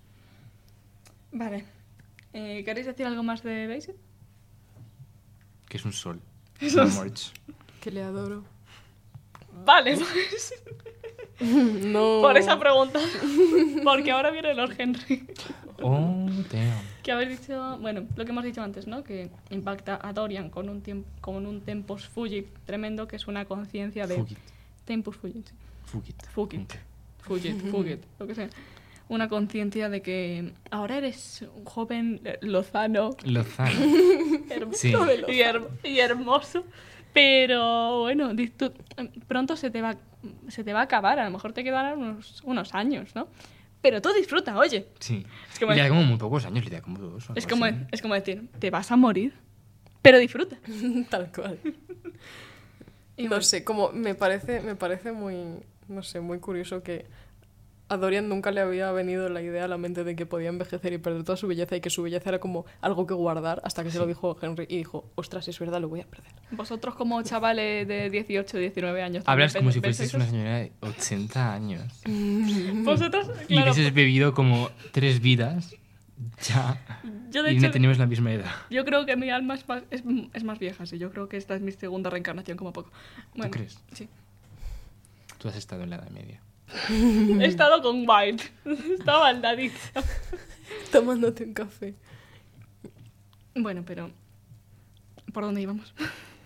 [SPEAKER 1] Vale. Eh, ¿Queréis decir algo más de Basil?
[SPEAKER 2] Que es un sol.
[SPEAKER 1] Eso
[SPEAKER 2] Una
[SPEAKER 1] es-
[SPEAKER 2] march.
[SPEAKER 3] Que le adoro.
[SPEAKER 1] Vale, pues,
[SPEAKER 3] No.
[SPEAKER 1] por esa pregunta. Porque ahora viene Lord Henry.
[SPEAKER 2] Oh, damn.
[SPEAKER 1] Que habéis dicho, bueno, lo que hemos dicho antes, ¿no? Que impacta a Dorian con un, tiemp- con un tempus fugit tremendo, que es una conciencia de...
[SPEAKER 2] Fugit.
[SPEAKER 1] Tempus fugit, sí.
[SPEAKER 2] Fugit.
[SPEAKER 1] Fugit.
[SPEAKER 2] Ok.
[SPEAKER 1] Fugit, fugit, lo que sea. Una conciencia de que ahora eres un joven eh, lozano
[SPEAKER 2] Lozano.
[SPEAKER 1] herm-
[SPEAKER 2] Sí.
[SPEAKER 1] y, her- y hermoso, pero bueno, di- tú- pronto se te, va, se te va a acabar, a lo mejor te quedarán unos, unos años, ¿no? Pero tú disfruta, oye.
[SPEAKER 2] Sí.
[SPEAKER 1] Es como
[SPEAKER 2] y le da
[SPEAKER 1] es-
[SPEAKER 2] como muy pocos años, le da como dos. o
[SPEAKER 1] Es
[SPEAKER 2] algo
[SPEAKER 1] como,
[SPEAKER 2] así.
[SPEAKER 1] es como decir, te vas a morir, pero disfruta.
[SPEAKER 3] Tal cual.
[SPEAKER 1] Y
[SPEAKER 3] No
[SPEAKER 1] bueno,
[SPEAKER 3] sé, como me parece, me parece muy, no sé, muy curioso que a Dorian nunca le había venido la idea a la mente de que podía envejecer y perder toda su belleza y que su belleza era como algo que guardar hasta que se lo dijo Henry y dijo, ostras, es verdad, lo voy a perder.
[SPEAKER 1] vosotros como chavales de dieciocho, diecinueve años...
[SPEAKER 2] Hablas
[SPEAKER 1] también
[SPEAKER 2] como si
[SPEAKER 1] pensáis
[SPEAKER 2] fueses una
[SPEAKER 1] eso?
[SPEAKER 2] señora de ochenta años.
[SPEAKER 1] Vosotros,
[SPEAKER 2] Y
[SPEAKER 1] claro,
[SPEAKER 2] hubieses bebido como tres vidas. Ya.
[SPEAKER 1] yo de
[SPEAKER 2] Y
[SPEAKER 1] hecho...
[SPEAKER 2] no tenemos la misma edad.
[SPEAKER 1] Yo creo que mi alma es más, es, es más vieja, sí. Yo creo que esta es mi segunda reencarnación como poco. Bueno,
[SPEAKER 2] crees?
[SPEAKER 1] Sí.
[SPEAKER 2] Tú has estado en la Edad Media.
[SPEAKER 1] He estado con Wild. Estaba al ladito.
[SPEAKER 3] Tomándote un café.
[SPEAKER 1] Bueno, pero... ¿Por dónde íbamos?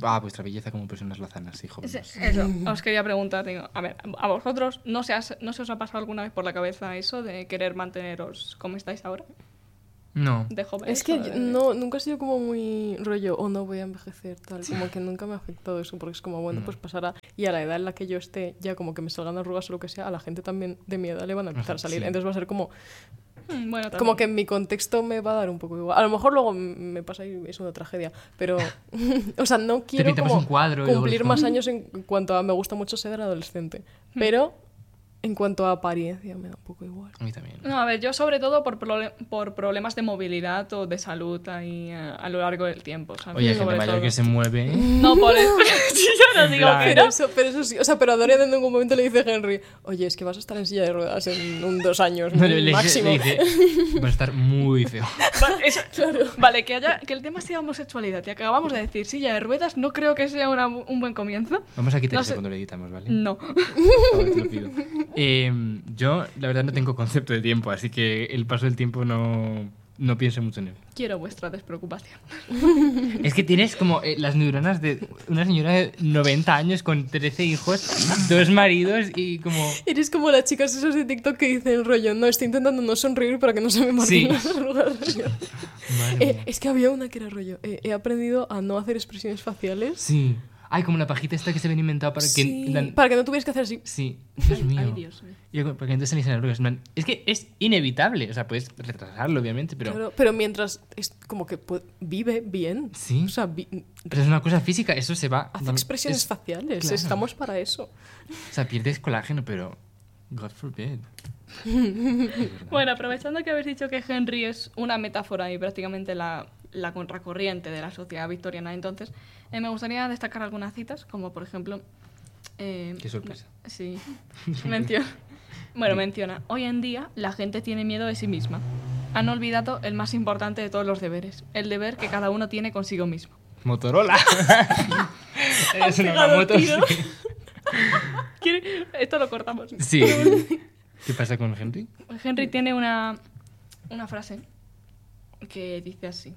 [SPEAKER 2] Ah, vuestra belleza como personas lozanas, sí,
[SPEAKER 1] Ese-
[SPEAKER 2] jóvenes.
[SPEAKER 1] Eso, os quería preguntar, digo, a ver, a vosotros, ¿no se, has- ¿no se os ha pasado alguna vez por la cabeza eso de querer manteneros como estáis ahora?
[SPEAKER 2] No.
[SPEAKER 1] De jóvenes.
[SPEAKER 3] Es que
[SPEAKER 1] o de-
[SPEAKER 3] yo- no, nunca he sido como muy rollo, o no voy a envejecer, tal. Como que nunca me ha afectado eso, porque es como, bueno,
[SPEAKER 2] Mm.
[SPEAKER 3] pues pasará. Y a la edad en la que yo esté, ya como que me salgan arrugas o lo que sea, a la gente también de mi edad le van a empezar a salir.
[SPEAKER 2] Sí.
[SPEAKER 3] Entonces va a ser como,
[SPEAKER 1] Mm, Bueno, también.
[SPEAKER 3] como que en mi contexto me va a dar un poco igual. A lo mejor luego m- me pasa y es una tragedia, pero, o sea, no quiero
[SPEAKER 2] pintamos
[SPEAKER 3] como
[SPEAKER 2] un cuadro y luego
[SPEAKER 3] cumplir
[SPEAKER 2] es
[SPEAKER 3] más
[SPEAKER 2] como-
[SPEAKER 3] años en cuanto a me gusta mucho ser adolescente. Pero en cuanto a apariencia me da un poco igual.
[SPEAKER 2] A mí también.
[SPEAKER 1] No, a ver, yo sobre todo por, prole- por problemas de movilidad o de salud ahí eh, a lo largo del tiempo, ¿sabes?
[SPEAKER 2] Oye, hay gente
[SPEAKER 1] Sobre
[SPEAKER 2] mayor
[SPEAKER 1] todo.
[SPEAKER 2] que se mueve.
[SPEAKER 1] No, por eso. Sí, yo no
[SPEAKER 2] En
[SPEAKER 1] digo
[SPEAKER 2] plan-
[SPEAKER 1] que
[SPEAKER 3] Pero
[SPEAKER 1] no.
[SPEAKER 3] eso, pero eso sí, o sea, pero a Dorian en ningún momento le dice a Henry, oye, es que vas a estar en silla de ruedas en un dos años
[SPEAKER 2] No, le, le-
[SPEAKER 3] máximo.
[SPEAKER 2] le dice, va a estar muy feo.
[SPEAKER 1] Vale, eso- vale, que, haya, que el tema sea homosexualidad. Y acabamos de decir silla de ruedas, no creo que sea una- un buen comienzo.
[SPEAKER 2] Vamos a quitar
[SPEAKER 1] No
[SPEAKER 2] eso
[SPEAKER 1] sé.
[SPEAKER 2] cuando lo editamos, ¿vale?
[SPEAKER 1] No.
[SPEAKER 2] Por favor, te lo pido. Eh, yo, la verdad, no tengo concepto de tiempo, así que el paso del tiempo no, no pienso mucho en él.
[SPEAKER 1] Quiero vuestra despreocupación.
[SPEAKER 2] Es que tienes como eh, las neuronas de una señora de noventa años con trece hijos, dos maridos y como...
[SPEAKER 3] Eres como las chicas esas de TikTok que dicen rollo, no, estoy intentando no sonreír para que no se me marquen
[SPEAKER 2] Sí.
[SPEAKER 3] las arrugas.
[SPEAKER 2] Madre
[SPEAKER 3] Eh,
[SPEAKER 2] mía.
[SPEAKER 3] es que había una que era rollo, eh, he aprendido a no hacer expresiones faciales.
[SPEAKER 2] Sí. Ay, como la pajita esta que se habían inventado para que...
[SPEAKER 3] Sí,
[SPEAKER 2] en plan-
[SPEAKER 3] para que no tuvieras que hacer así.
[SPEAKER 2] Sí, Dios mío.
[SPEAKER 1] Ay, Dios mío.
[SPEAKER 2] Y para que entonces se le hicieran arrugas. En plan, es que es inevitable. O sea, puedes retrasarlo, obviamente, pero...
[SPEAKER 3] Claro, pero mientras es como que pu- vive bien.
[SPEAKER 2] Sí.
[SPEAKER 3] O sea, vi-
[SPEAKER 2] Pero es una cosa física, eso se va...
[SPEAKER 3] hace expresiones
[SPEAKER 2] es-
[SPEAKER 3] faciales.
[SPEAKER 2] claro.
[SPEAKER 3] Estamos para eso.
[SPEAKER 2] O sea, pierdes colágeno, pero... God forbid. De verdad.
[SPEAKER 1] Bueno, aprovechando que habéis dicho que Henry es una metáfora y prácticamente la, la contracorriente de la sociedad victoriana, entonces eh, me gustaría destacar algunas citas, como por ejemplo... eh,
[SPEAKER 2] Qué sorpresa.
[SPEAKER 1] Sí, menciona. Bueno, menciona, hoy en día la gente tiene miedo de sí misma. Han olvidado el más importante de todos los deberes, el deber que cada uno tiene consigo mismo.
[SPEAKER 2] Motorola. es una
[SPEAKER 1] pegado
[SPEAKER 2] moto.
[SPEAKER 1] el tiro.
[SPEAKER 2] Sí.
[SPEAKER 1] ¿Quiere- Esto lo cortamos.
[SPEAKER 2] Sí. ¿Qué pasa con Henry?
[SPEAKER 1] Henry tiene una, una frase que dice así.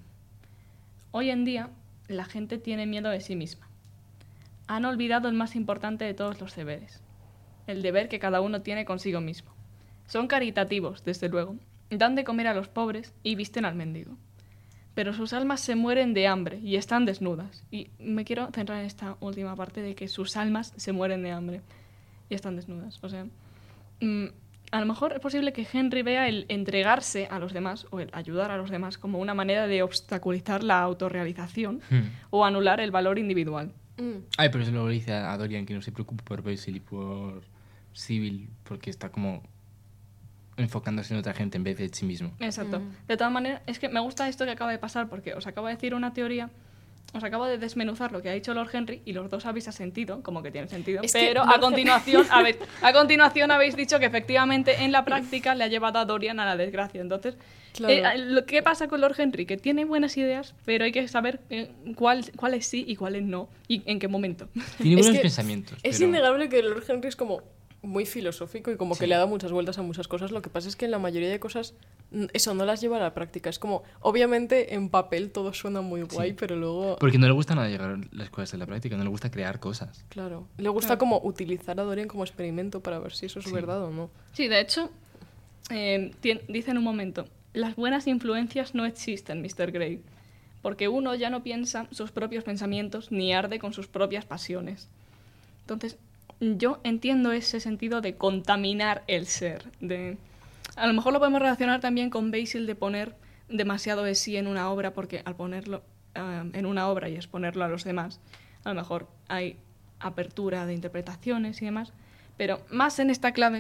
[SPEAKER 1] Hoy en día la gente tiene miedo de sí misma. Han olvidado el más importante de todos los deberes, el deber que cada uno tiene consigo mismo. Son caritativos, desde luego, dan de comer a los pobres y visten al mendigo. Pero sus almas se mueren de hambre y están desnudas. Y me quiero centrar en esta última parte de que sus almas se mueren de hambre y están desnudas. O sea, mm, a lo mejor es posible que Henry vea el entregarse a los demás o el ayudar a los demás como una manera de obstaculizar la autorrealización
[SPEAKER 2] Hmm.
[SPEAKER 1] o anular el valor individual.
[SPEAKER 3] Mm.
[SPEAKER 2] Ay, pero eso luego le dice a Dorian que no se preocupe por Basil y por Sybil, porque está como enfocándose en otra gente en vez de en sí mismo.
[SPEAKER 1] Exacto. De todas maneras, es que me gusta esto que acaba de pasar porque os acabo de decir una teoría, os acabo de desmenuzar lo que ha dicho Lord Henry y los dos habéis asentido, como que tiene sentido,
[SPEAKER 3] Es que
[SPEAKER 1] pero a
[SPEAKER 3] Lord
[SPEAKER 1] continuación, habéis, a continuación habéis dicho que efectivamente en la práctica le ha llevado a Dorian a la desgracia. Entonces,
[SPEAKER 3] Claro.
[SPEAKER 1] eh, lo ¿qué pasa con Lord Henry? Que tiene buenas ideas, pero hay que saber eh, cuál- cuáles sí y cuáles no y en qué momento.
[SPEAKER 2] Tiene
[SPEAKER 3] Es
[SPEAKER 2] buenos
[SPEAKER 3] que
[SPEAKER 2] pensamientos.
[SPEAKER 3] Es
[SPEAKER 2] pero...
[SPEAKER 3] innegable que Lord Henry es como muy filosófico y como que
[SPEAKER 2] Sí.
[SPEAKER 3] le ha dado muchas vueltas a muchas cosas. Lo que pasa es que en la mayoría de cosas mm, eso no las lleva a la práctica. Es como, obviamente en papel todo suena muy guay,
[SPEAKER 2] Sí.
[SPEAKER 3] pero luego,
[SPEAKER 2] Porque no le gusta nada llegar las cosas a la práctica, no le gusta crear cosas.
[SPEAKER 3] claro, le gusta
[SPEAKER 1] Claro.
[SPEAKER 3] como utilizar a Dorian como experimento para ver si eso es
[SPEAKER 2] Sí.
[SPEAKER 3] verdad o no.
[SPEAKER 1] Sí, de hecho, eh, tien- dice en un momento, las buenas influencias no existen, mister Grey, porque uno ya no piensa sus propios pensamientos ni arde con sus propias pasiones. Entonces, yo entiendo ese sentido de contaminar el ser. De... A lo mejor lo podemos relacionar también con Basil de poner demasiado de sí en una obra, porque al ponerlo eh, en una obra y exponerlo a los demás, a lo mejor hay apertura de interpretaciones y demás, pero más en esta clave,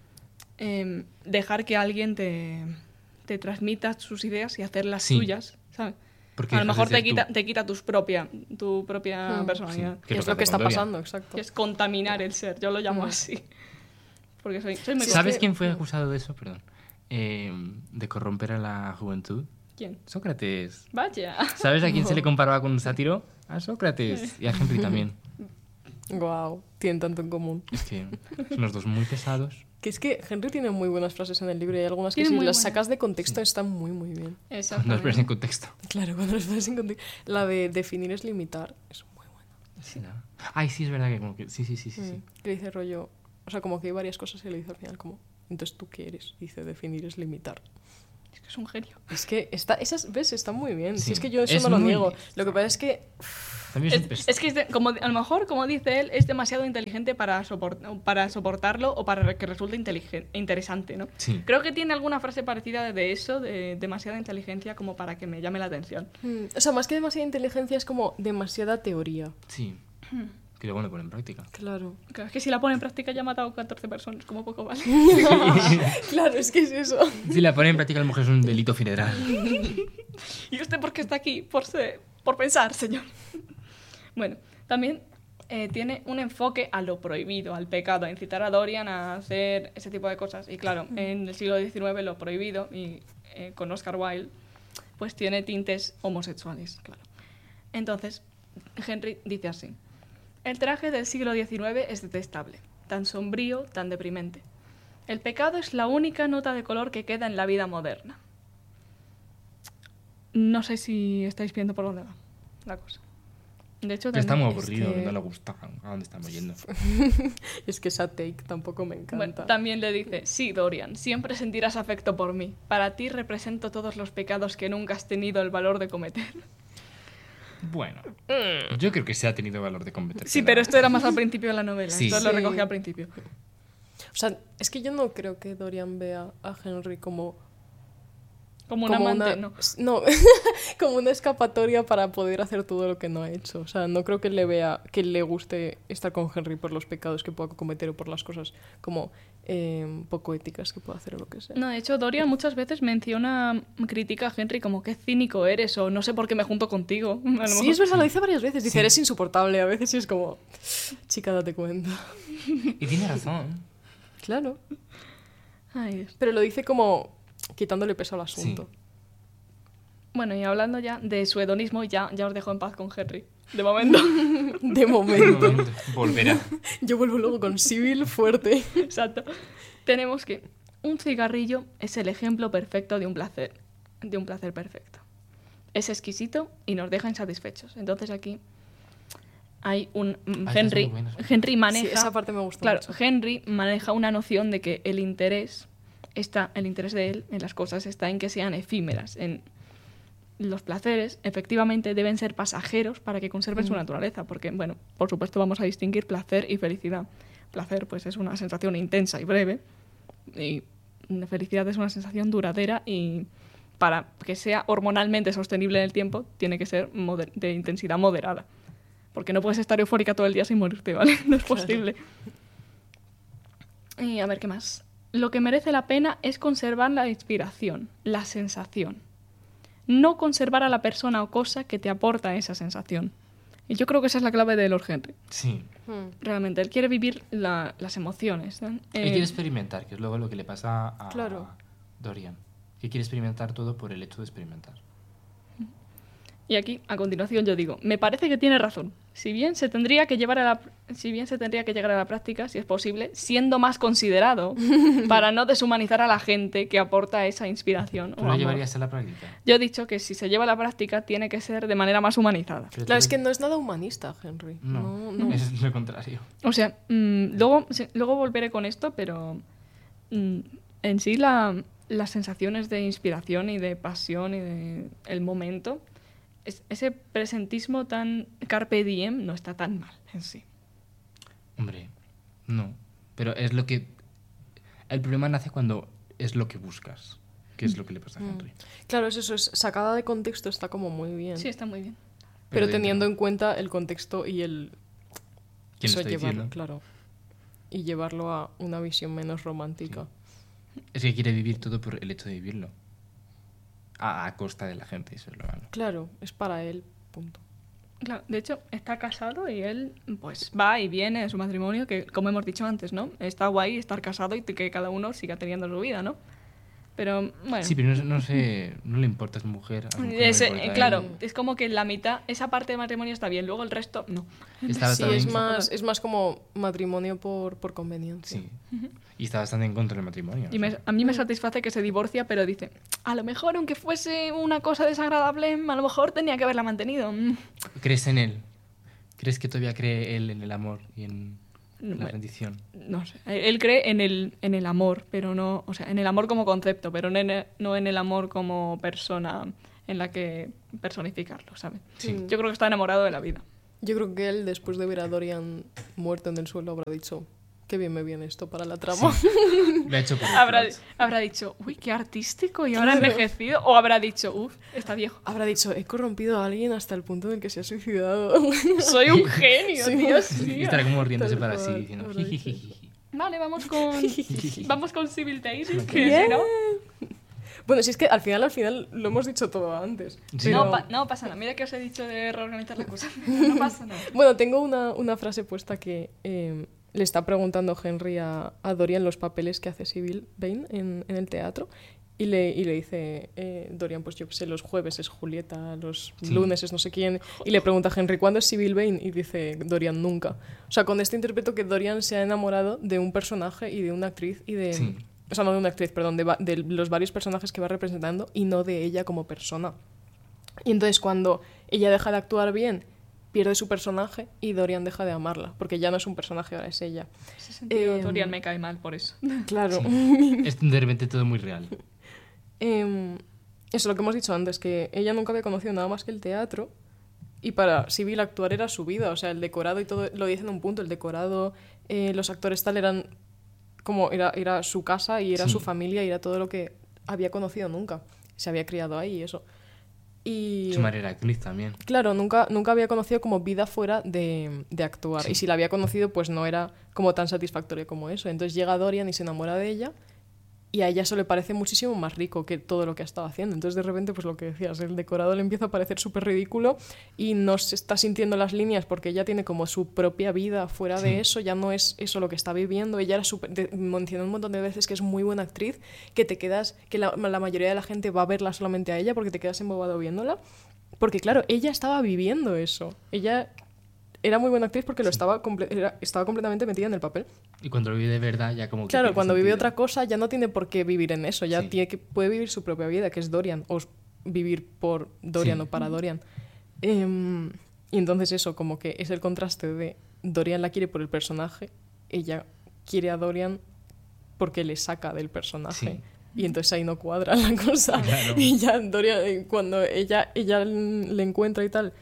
[SPEAKER 1] eh, dejar que alguien te, te transmita sus ideas y hacerlas
[SPEAKER 2] Sí.
[SPEAKER 1] suyas, ¿sabes?
[SPEAKER 2] Porque
[SPEAKER 1] A lo
[SPEAKER 2] dejas
[SPEAKER 1] mejor
[SPEAKER 2] de
[SPEAKER 1] te
[SPEAKER 2] ser
[SPEAKER 1] quita,
[SPEAKER 2] tú.
[SPEAKER 1] te quita tus propia, tu propia
[SPEAKER 3] Mm.
[SPEAKER 1] personalidad.
[SPEAKER 2] Sí.
[SPEAKER 3] Que
[SPEAKER 2] es
[SPEAKER 3] es
[SPEAKER 2] lo
[SPEAKER 3] lo
[SPEAKER 2] que
[SPEAKER 3] que
[SPEAKER 2] hace
[SPEAKER 3] está
[SPEAKER 2] con Dorian.
[SPEAKER 3] pasando, exacto.
[SPEAKER 1] Que es contaminar el ser, yo lo llamo
[SPEAKER 3] Mm.
[SPEAKER 1] así. Porque soy, soy muy...
[SPEAKER 3] Sí, es
[SPEAKER 2] ¿Sabes
[SPEAKER 3] que-
[SPEAKER 2] quién fue acusado de eso? Perdón. Eh, de corromper a la juventud.
[SPEAKER 1] ¿Quién?
[SPEAKER 2] Sócrates.
[SPEAKER 1] Vaya.
[SPEAKER 2] ¿Sabes a quién se le comparaba con un sátiro? A Sócrates. Y a Henry también.
[SPEAKER 3] Wow, tienen tanto en común.
[SPEAKER 2] Es que son los dos muy pesados.
[SPEAKER 3] Que es que Henry tiene muy buenas frases en el libro y hay algunas que
[SPEAKER 1] Tiene
[SPEAKER 3] si
[SPEAKER 1] muy
[SPEAKER 3] las
[SPEAKER 1] buenas.
[SPEAKER 3] sacas de contexto están muy muy bien.
[SPEAKER 2] No los pones en
[SPEAKER 1] Exactamente.
[SPEAKER 2] contexto.
[SPEAKER 3] Claro, cuando las pones en contexto. La de definir es limitar es muy buena.
[SPEAKER 2] Sí, ¿no? Ay, sí, es verdad que como que... Sí, sí, sí, sí. sí.
[SPEAKER 3] Mm, que dice rollo... O sea, como que hay varias cosas y le dice al final como... Entonces, ¿tú qué eres? Dice, definir es limitar.
[SPEAKER 1] Es que es un genio.
[SPEAKER 3] Es que está, esas, ¿ves? Está muy bien.
[SPEAKER 2] Sí.
[SPEAKER 3] Si es que yo eso
[SPEAKER 2] Es
[SPEAKER 3] no lo
[SPEAKER 2] muy
[SPEAKER 3] niego.
[SPEAKER 2] listo.
[SPEAKER 3] Lo que pasa es que...
[SPEAKER 2] También es, un
[SPEAKER 1] Es,
[SPEAKER 2] pes-
[SPEAKER 1] es que es de- como, a lo mejor, como dice él, es demasiado inteligente para, soport- para soportarlo o para que resulte inteligen- interesante, ¿no?
[SPEAKER 2] Sí.
[SPEAKER 1] Creo que tiene alguna frase parecida de eso, de demasiada inteligencia como para que me llame la atención.
[SPEAKER 3] mm, o sea, más que demasiada inteligencia es como demasiada teoría.
[SPEAKER 2] Sí. Que luego lo pone en práctica.
[SPEAKER 3] Claro.
[SPEAKER 1] Claro, es que si la pone en práctica ya ha matado catorce personas, como poco vale.
[SPEAKER 3] Claro, es que es eso.
[SPEAKER 2] Si la pone en práctica, a lo mejor es un delito federal.
[SPEAKER 1] ¿Y usted por qué está aquí? Por, ser- por pensar, señor. Bueno, también eh, tiene un enfoque a lo prohibido, al pecado, a incitar a Dorian a hacer ese tipo de cosas. Y claro, en el siglo diecinueve lo prohibido, y eh, con Oscar Wilde, pues tiene tintes homosexuales, claro. Entonces, Henry dice así: el traje del siglo diecinueve es detestable, tan sombrío, tan deprimente. El pecado es la única nota de color que queda en la vida moderna. No sé si estáis viendo por dónde va la cosa. De hecho,
[SPEAKER 2] Pero está muy
[SPEAKER 3] es
[SPEAKER 2] aburrido,
[SPEAKER 3] que-
[SPEAKER 2] no le gusta. ¿A dónde estamos yendo?
[SPEAKER 3] Es que esa take tampoco me encanta.
[SPEAKER 1] bueno, también le dice: sí, Dorian, siempre sentirás afecto por mí. Para ti represento todos los pecados que nunca has tenido el valor de cometer.
[SPEAKER 2] Bueno, yo creo que se ha tenido valor de cometer.
[SPEAKER 1] Sí, pero esto era más al principio de la novela.
[SPEAKER 2] Sí.
[SPEAKER 1] Esto lo
[SPEAKER 3] Sí.
[SPEAKER 1] recogí al principio.
[SPEAKER 3] O sea, es que yo no creo que Dorian vea a Henry como...
[SPEAKER 1] Como un
[SPEAKER 3] como
[SPEAKER 1] amante,
[SPEAKER 3] una-
[SPEAKER 1] no.
[SPEAKER 3] No, como una escapatoria para poder hacer todo lo que no ha hecho. O sea, no creo que le vea, que le guste estar con Henry por los pecados que pueda cometer o por las cosas como eh, poco éticas que pueda hacer o lo que sea.
[SPEAKER 1] No, de hecho, Dorian muchas veces menciona, critica a Henry como qué cínico eres o no sé por qué me junto contigo. A lo
[SPEAKER 3] Sí,
[SPEAKER 1] mejor-
[SPEAKER 3] es verdad, lo dice varias veces. Dice,
[SPEAKER 2] Sí.
[SPEAKER 3] eres insoportable. A veces y es como, chica, date cuenta.
[SPEAKER 2] Y tiene razón.
[SPEAKER 3] Claro.
[SPEAKER 1] Ay, Dios.
[SPEAKER 3] Pero lo dice como quitándole peso al asunto.
[SPEAKER 1] Bueno, y hablando ya de su hedonismo, ya, ya os dejo en paz con Henry. De momento.
[SPEAKER 3] De momento.
[SPEAKER 2] Volverá.
[SPEAKER 3] Yo vuelvo luego con Civil fuerte.
[SPEAKER 1] Exacto. Tenemos que un cigarrillo es el ejemplo perfecto de un placer, de un placer perfecto. Es exquisito y nos deja insatisfechos. Entonces aquí hay un mm,
[SPEAKER 2] Ah, esta es
[SPEAKER 1] Henry,
[SPEAKER 2] muy buena, sí.
[SPEAKER 1] Henry maneja,
[SPEAKER 3] Sí, esa parte me gusta
[SPEAKER 1] claro,
[SPEAKER 3] mucho.
[SPEAKER 1] Henry maneja una noción de que el interés está, el interés de él en las cosas está en que sean efímeras, en los placeres efectivamente deben ser pasajeros para que conserven su
[SPEAKER 3] Mm.
[SPEAKER 1] naturaleza, porque, bueno, por supuesto vamos a distinguir placer y felicidad. Placer, pues, es una sensación intensa y breve, y la felicidad es una sensación duradera y para que sea hormonalmente sostenible en el tiempo, tiene que ser moder- de intensidad moderada. Porque no puedes estar eufórica todo el día sin morirte, ¿vale? No es posible. Y a ver, ¿qué más? Lo que merece la pena es conservar la inspiración, la sensación. No conservar a la persona o cosa que te aporta esa sensación. Y yo creo que esa es la clave de Lord Henry.
[SPEAKER 2] Sí.
[SPEAKER 3] Hmm.
[SPEAKER 1] Realmente, él quiere vivir la- las emociones, ¿no?
[SPEAKER 2] Él
[SPEAKER 1] Eh,
[SPEAKER 2] quiere experimentar, que es luego lo que le pasa a
[SPEAKER 3] Claro.
[SPEAKER 2] Dorian. Que quiere experimentar todo por el hecho de experimentar.
[SPEAKER 1] Y aquí, a continuación, yo digo, me parece que tiene razón. Si bien se tendría que llevar a la, si bien se tendría que llegar a la práctica, si es posible, siendo más considerado para no deshumanizar a la gente que aporta esa inspiración. o
[SPEAKER 2] ¿Tú lo
[SPEAKER 1] amor.
[SPEAKER 2] llevarías a la práctica?
[SPEAKER 1] Yo he dicho que si se lleva a la práctica tiene que ser de manera más humanizada.
[SPEAKER 2] Pero
[SPEAKER 3] Claro,
[SPEAKER 2] tú
[SPEAKER 3] es que
[SPEAKER 2] lo-
[SPEAKER 3] no es nada humanista, Henry.
[SPEAKER 2] No,
[SPEAKER 3] No, no.
[SPEAKER 2] es lo contrario.
[SPEAKER 1] O sea, mm, luego, se- luego volveré con esto, pero mm, en sí la- las sensaciones de inspiración y de pasión y de el momento, es- ese presentismo tan carpe diem no está tan mal en sí.
[SPEAKER 2] Hombre, no. Pero es lo que... El problema nace cuando es lo que buscas. Que es lo que le pasa a
[SPEAKER 3] Mm.
[SPEAKER 2] Henry.
[SPEAKER 3] Claro, es eso, es sacada de contexto está como muy bien.
[SPEAKER 1] Sí, está muy bien.
[SPEAKER 3] pero
[SPEAKER 2] dentro-
[SPEAKER 3] teniendo en cuenta el contexto y el...
[SPEAKER 2] ¿Quién
[SPEAKER 3] eso,
[SPEAKER 2] lo está
[SPEAKER 3] llevarlo,
[SPEAKER 2] diciendo?
[SPEAKER 3] claro. Y llevarlo a una visión menos romántica.
[SPEAKER 2] Es que quiere vivir todo por el hecho de vivirlo. A, a costa de la gente, eso es lo malo.
[SPEAKER 3] Claro, es para él, punto.
[SPEAKER 1] Claro, de hecho, está casado y él pues va y viene en su matrimonio, que como hemos dicho antes, ¿no? Está guay estar casado y que cada uno siga teniendo su vida, ¿no? Pero, bueno...
[SPEAKER 2] Sí, pero no, no sé, no le importa, es mujer. a lo mejor no le
[SPEAKER 1] Ese-
[SPEAKER 2] importa a él.
[SPEAKER 1] claro, es como que la mitad, esa parte de matrimonio está bien, luego el resto no.
[SPEAKER 2] Está
[SPEAKER 3] Sí,
[SPEAKER 2] bastante
[SPEAKER 3] es
[SPEAKER 2] en-
[SPEAKER 3] más, es más como matrimonio por, por conveniencia.
[SPEAKER 2] Sí. Y está bastante en contra del matrimonio.
[SPEAKER 1] Y
[SPEAKER 2] o
[SPEAKER 1] me-
[SPEAKER 2] sea.
[SPEAKER 1] a mí me satisface que se divorcia, pero dice, a lo mejor aunque fuese una cosa desagradable, a lo mejor tenía que haberla mantenido. Mm.
[SPEAKER 2] Crees en él. ¿Crees que todavía cree él en el amor y en la
[SPEAKER 1] Bueno,
[SPEAKER 2] rendición?
[SPEAKER 1] no sé. Él cree en el, en el amor, pero no... O sea, en el amor como concepto, pero no en el, no en el amor como persona en la que personificarlo, ¿sabes?
[SPEAKER 2] Sí.
[SPEAKER 1] Yo creo que está enamorado de la vida.
[SPEAKER 3] Yo creo que él, después de ver a Dorian muerto en el suelo, habrá dicho, qué bien me viene esto para la trama.
[SPEAKER 2] Sí. Lo ha hecho por el
[SPEAKER 1] Habrá,
[SPEAKER 2] plot.
[SPEAKER 1] habrá dicho, uy, qué artístico, y ahora ha envejecido. O habrá dicho, uff, está viejo.
[SPEAKER 3] Habrá dicho, he corrompido a alguien hasta el punto en el que se ha suicidado.
[SPEAKER 1] Soy un genio,
[SPEAKER 3] Sí.
[SPEAKER 1] Dios
[SPEAKER 2] Y
[SPEAKER 1] mío.
[SPEAKER 2] estará como riéndose
[SPEAKER 3] Tal
[SPEAKER 2] para sí,
[SPEAKER 3] cual,
[SPEAKER 2] diciendo...
[SPEAKER 3] habrá dicho
[SPEAKER 2] "Jijijiji".
[SPEAKER 1] Vale, vamos con... vamos con Civil Daisy,
[SPEAKER 2] Ok.
[SPEAKER 1] que
[SPEAKER 3] Bien.
[SPEAKER 1] si no...
[SPEAKER 3] Bueno, si es que al final, al final, lo hemos dicho todo antes.
[SPEAKER 2] Sí.
[SPEAKER 1] No,
[SPEAKER 3] pero-
[SPEAKER 1] pa- no pasa nada. Mira que os he dicho de reorganizar la cosa. No pasa nada.
[SPEAKER 3] Bueno, tengo una, una frase puesta que eh, le está preguntando Henry a, a Dorian los papeles que hace Sybil Vane en, en el teatro. Y le, y le dice, eh, Dorian, pues yo qué sé, los jueves es Julieta, los
[SPEAKER 2] Sí.
[SPEAKER 3] lunes es no sé quién. Y le pregunta a Henry, ¿cuándo es Sybil Vane? Y dice, Dorian, nunca. O sea, con esto interpreto que Dorian se ha enamorado de un personaje y de una actriz y de...
[SPEAKER 2] Sí.
[SPEAKER 3] O sea, no de una actriz, perdón, de, va- de los varios personajes que va representando y no de ella como persona. Y entonces cuando ella deja de actuar bien, pierde su personaje y Dorian deja de amarla, porque ya no es un personaje, ahora es ella.
[SPEAKER 1] En ese sentido,
[SPEAKER 3] Em,
[SPEAKER 1] Dorian me cae mal por eso.
[SPEAKER 3] Claro.
[SPEAKER 2] Es de repente todo muy real.
[SPEAKER 3] Em, eso es lo que hemos dicho antes, que ella nunca había conocido nada más que el teatro y para Sybil actuar era su vida, o sea, el decorado y todo, lo dice en un punto, el decorado, eh, los actores tal eran como, era, era su casa y era
[SPEAKER 2] Sí.
[SPEAKER 3] su familia y era todo lo que había conocido nunca, se había criado ahí y eso. Y...
[SPEAKER 2] Su madre era actriz también.
[SPEAKER 3] Claro, nunca, nunca había conocido como vida fuera de, de actuar.
[SPEAKER 2] Sí.
[SPEAKER 3] Y si la había conocido, pues no era como tan satisfactoria como eso. Entonces llega Dorian y se enamora de ella. Y a ella eso le parece muchísimo más rico que todo lo que ha estado haciendo. Entonces de repente, pues lo que decías, el decorado le empieza a parecer súper ridículo y no se está sintiendo las líneas porque ella tiene como su propia vida fuera
[SPEAKER 2] Sí.
[SPEAKER 3] de eso. Ya no es eso lo que está viviendo. Ella era súper... de- mencionó un montón de veces que es muy buena actriz, que te quedas... que la, la mayoría de la gente va a verla solamente a ella porque te quedas embobado viéndola. Porque claro, ella estaba viviendo eso. Ella era muy buena actriz porque lo estaba, comple- era- estaba completamente metida en el papel.
[SPEAKER 2] Y cuando lo vive de verdad, ya como que.
[SPEAKER 3] Claro,
[SPEAKER 2] pierde
[SPEAKER 3] cuando vive
[SPEAKER 2] sentido.
[SPEAKER 3] otra cosa ya no tiene por qué vivir en eso. Ya
[SPEAKER 2] Sí.
[SPEAKER 3] tiene que, puede vivir su propia vida, que es Dorian. O s- vivir por Dorian
[SPEAKER 2] Sí.
[SPEAKER 3] o para Dorian. Em, y entonces eso, como que es el contraste de Dorian la quiere por el personaje, ella quiere a Dorian porque le saca del personaje.
[SPEAKER 2] Sí.
[SPEAKER 3] Y entonces ahí no cuadra la cosa.
[SPEAKER 2] Claro.
[SPEAKER 3] Y ya Dorian, eh, cuando ella, ella le encuentra y tal,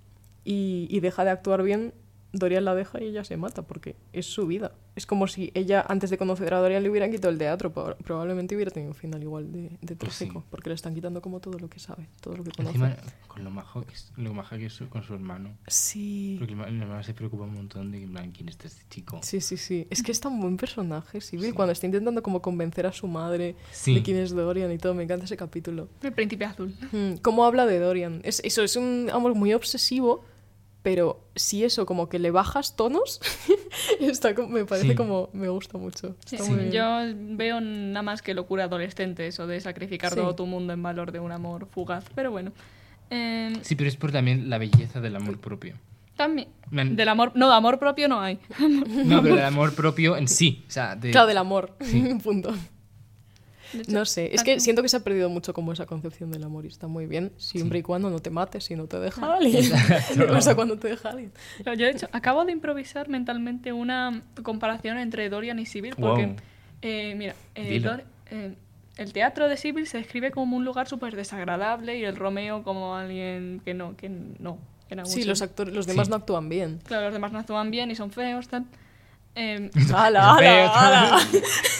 [SPEAKER 3] y, y deja de actuar bien, Dorian la deja y ella se mata, porque es su vida. Es como si ella, antes de conocer a Dorian, le hubieran quitado el teatro. Pro- Probablemente hubiera tenido un final igual de, de
[SPEAKER 2] Pues
[SPEAKER 3] trágico,
[SPEAKER 2] sí.
[SPEAKER 3] porque le están quitando como todo lo que sabe, todo lo que conoce.
[SPEAKER 2] Encima, con lo majo que es, lo maja que es su- con su hermano.
[SPEAKER 3] Sí.
[SPEAKER 2] Porque el hermano se preocupa un montón de que, en plan, quién es este chico.
[SPEAKER 3] Sí, sí, sí. Es que es tan buen personaje, Sybil,
[SPEAKER 2] Sí.
[SPEAKER 3] cuando está intentando como convencer a su madre
[SPEAKER 2] Sí.
[SPEAKER 3] de quién es Dorian y todo. Me encanta ese capítulo.
[SPEAKER 1] El príncipe azul.
[SPEAKER 3] Mm, ¿Cómo habla de Dorian? Es, eso es un amor muy obsesivo, pero si eso como que le bajas tonos, está como- me parece
[SPEAKER 2] Sí.
[SPEAKER 3] como... Me gusta mucho.
[SPEAKER 1] Sí,
[SPEAKER 3] Está muy bien.
[SPEAKER 1] yo veo nada más que locura adolescente eso de sacrificar
[SPEAKER 3] Sí.
[SPEAKER 1] todo tu mundo en valor de un amor fugaz. Pero bueno. Eh,
[SPEAKER 2] Sí, pero es por también la belleza del amor propio.
[SPEAKER 1] también.
[SPEAKER 2] Man-
[SPEAKER 1] Del amor. No, de amor propio no hay.
[SPEAKER 2] No, pero del amor propio en sí. O sea, de...
[SPEAKER 3] Claro, del amor.
[SPEAKER 2] Sí.
[SPEAKER 3] Punto.
[SPEAKER 1] De hecho,
[SPEAKER 3] No sé, es
[SPEAKER 1] tanto-
[SPEAKER 3] que siento que se ha perdido mucho como esa concepción del amor y está muy bien, siempre y cuando no te mates y no te deja
[SPEAKER 1] Ah.
[SPEAKER 3] alguien.
[SPEAKER 2] Exacto.
[SPEAKER 3] ¿Qué pasa cuando te deja alguien?
[SPEAKER 1] Yo, de hecho, acabo de improvisar mentalmente una comparación entre Dorian y Sybil, porque,
[SPEAKER 2] Wow.
[SPEAKER 1] eh, mira, eh,
[SPEAKER 2] Dilo.
[SPEAKER 1] Dor- eh, el teatro de Sybil se describe como un lugar súper desagradable y el Romeo como alguien que no, que no. que en algún
[SPEAKER 3] Sí, los
[SPEAKER 1] sentido-
[SPEAKER 3] actores, los demás
[SPEAKER 2] Sí.
[SPEAKER 3] no actúan bien.
[SPEAKER 1] Claro, los demás no actúan bien y son feos, tal. Eh,
[SPEAKER 3] ¡Hala,
[SPEAKER 2] Feo,
[SPEAKER 3] hala, hala!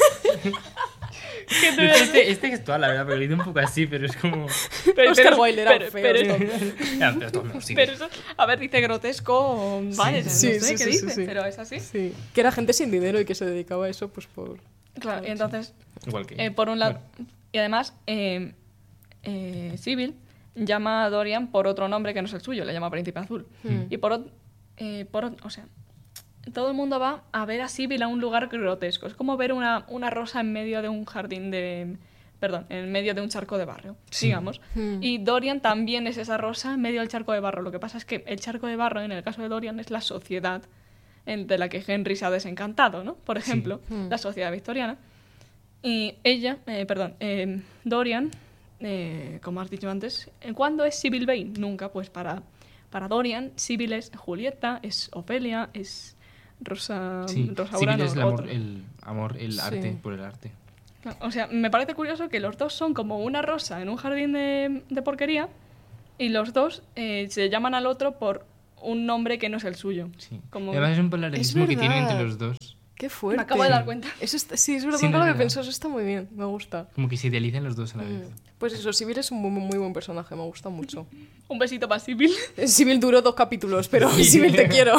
[SPEAKER 1] ¿qué te voy a decir?
[SPEAKER 2] Este, este gestual, la verdad, porque lo hice un poco así, pero es como...
[SPEAKER 1] Pero-
[SPEAKER 3] Oscar
[SPEAKER 1] pero-
[SPEAKER 3] Wilde era
[SPEAKER 1] pero-
[SPEAKER 3] feo,
[SPEAKER 1] pero-
[SPEAKER 3] tío.
[SPEAKER 2] Ya, pero todo menos
[SPEAKER 1] Pero eso, a ver, dice grotesco, vale,
[SPEAKER 3] Sí,
[SPEAKER 1] no sé
[SPEAKER 3] sí,
[SPEAKER 1] qué
[SPEAKER 3] sí, sí,
[SPEAKER 1] dice,
[SPEAKER 3] sí.
[SPEAKER 1] pero es así.
[SPEAKER 3] Sí, que era gente sin dinero y que se dedicaba a eso pues por...
[SPEAKER 1] Claro, y entonces,
[SPEAKER 2] Igual que...
[SPEAKER 1] eh, por un lado,
[SPEAKER 2] Bueno,
[SPEAKER 1] y además, eh, eh, Sybil llama a Dorian por otro nombre que no es el suyo, le llama Príncipe Azul.
[SPEAKER 3] Hmm.
[SPEAKER 1] Y por, ot- eh, por ot- o sea, todo el mundo va a ver a Sybil a un lugar grotesco. Es como ver una, una rosa en medio de un jardín de... Perdón, en medio de un charco de barro,
[SPEAKER 2] Sí.
[SPEAKER 1] digamos.
[SPEAKER 3] Hmm.
[SPEAKER 1] Y Dorian también es esa rosa en medio del charco de barro. Lo que pasa es que el charco de barro, en el caso de Dorian, es la sociedad en- de la que Henry se ha desencantado, ¿no? Por ejemplo,
[SPEAKER 3] Hmm.
[SPEAKER 1] la sociedad victoriana. Y ella, eh, perdón, eh, Dorian, eh, como has dicho antes, ¿cuándo es Sybil Vane? Nunca, pues para, para Dorian, Sibyl es Julieta, es Ofelia, es Rosa,
[SPEAKER 2] Sí,
[SPEAKER 1] Rosa
[SPEAKER 2] Sibyl
[SPEAKER 1] Urano,
[SPEAKER 2] es el amor,
[SPEAKER 1] otro.
[SPEAKER 2] el, amor, el
[SPEAKER 3] Sí.
[SPEAKER 2] arte, por el arte.
[SPEAKER 1] O sea, me parece curioso que los dos son como una rosa en un jardín de, de porquería y los dos eh, se llaman al otro por un nombre que no es el suyo.
[SPEAKER 2] Sí.
[SPEAKER 1] Como-
[SPEAKER 2] Además es un paralelismo que tienen entre
[SPEAKER 3] verdad.
[SPEAKER 2] los dos.
[SPEAKER 3] Qué fuerte.
[SPEAKER 1] Me acabo de dar cuenta.
[SPEAKER 3] Eso está- sí, es verdad,
[SPEAKER 2] Sí,
[SPEAKER 3] nunca
[SPEAKER 2] no
[SPEAKER 3] lo
[SPEAKER 2] es
[SPEAKER 3] había
[SPEAKER 2] verdad.
[SPEAKER 3] pensado, eso está muy bien, me gusta.
[SPEAKER 2] Como que se idealizan los dos a la vez.
[SPEAKER 3] Mm. Pues eso, Sibyl es un muy, muy buen personaje, me gusta mucho.
[SPEAKER 1] Un besito para Sibyl.
[SPEAKER 3] Sibyl duró dos capítulos, pero
[SPEAKER 2] Sí.
[SPEAKER 3] Sibyl te quiero.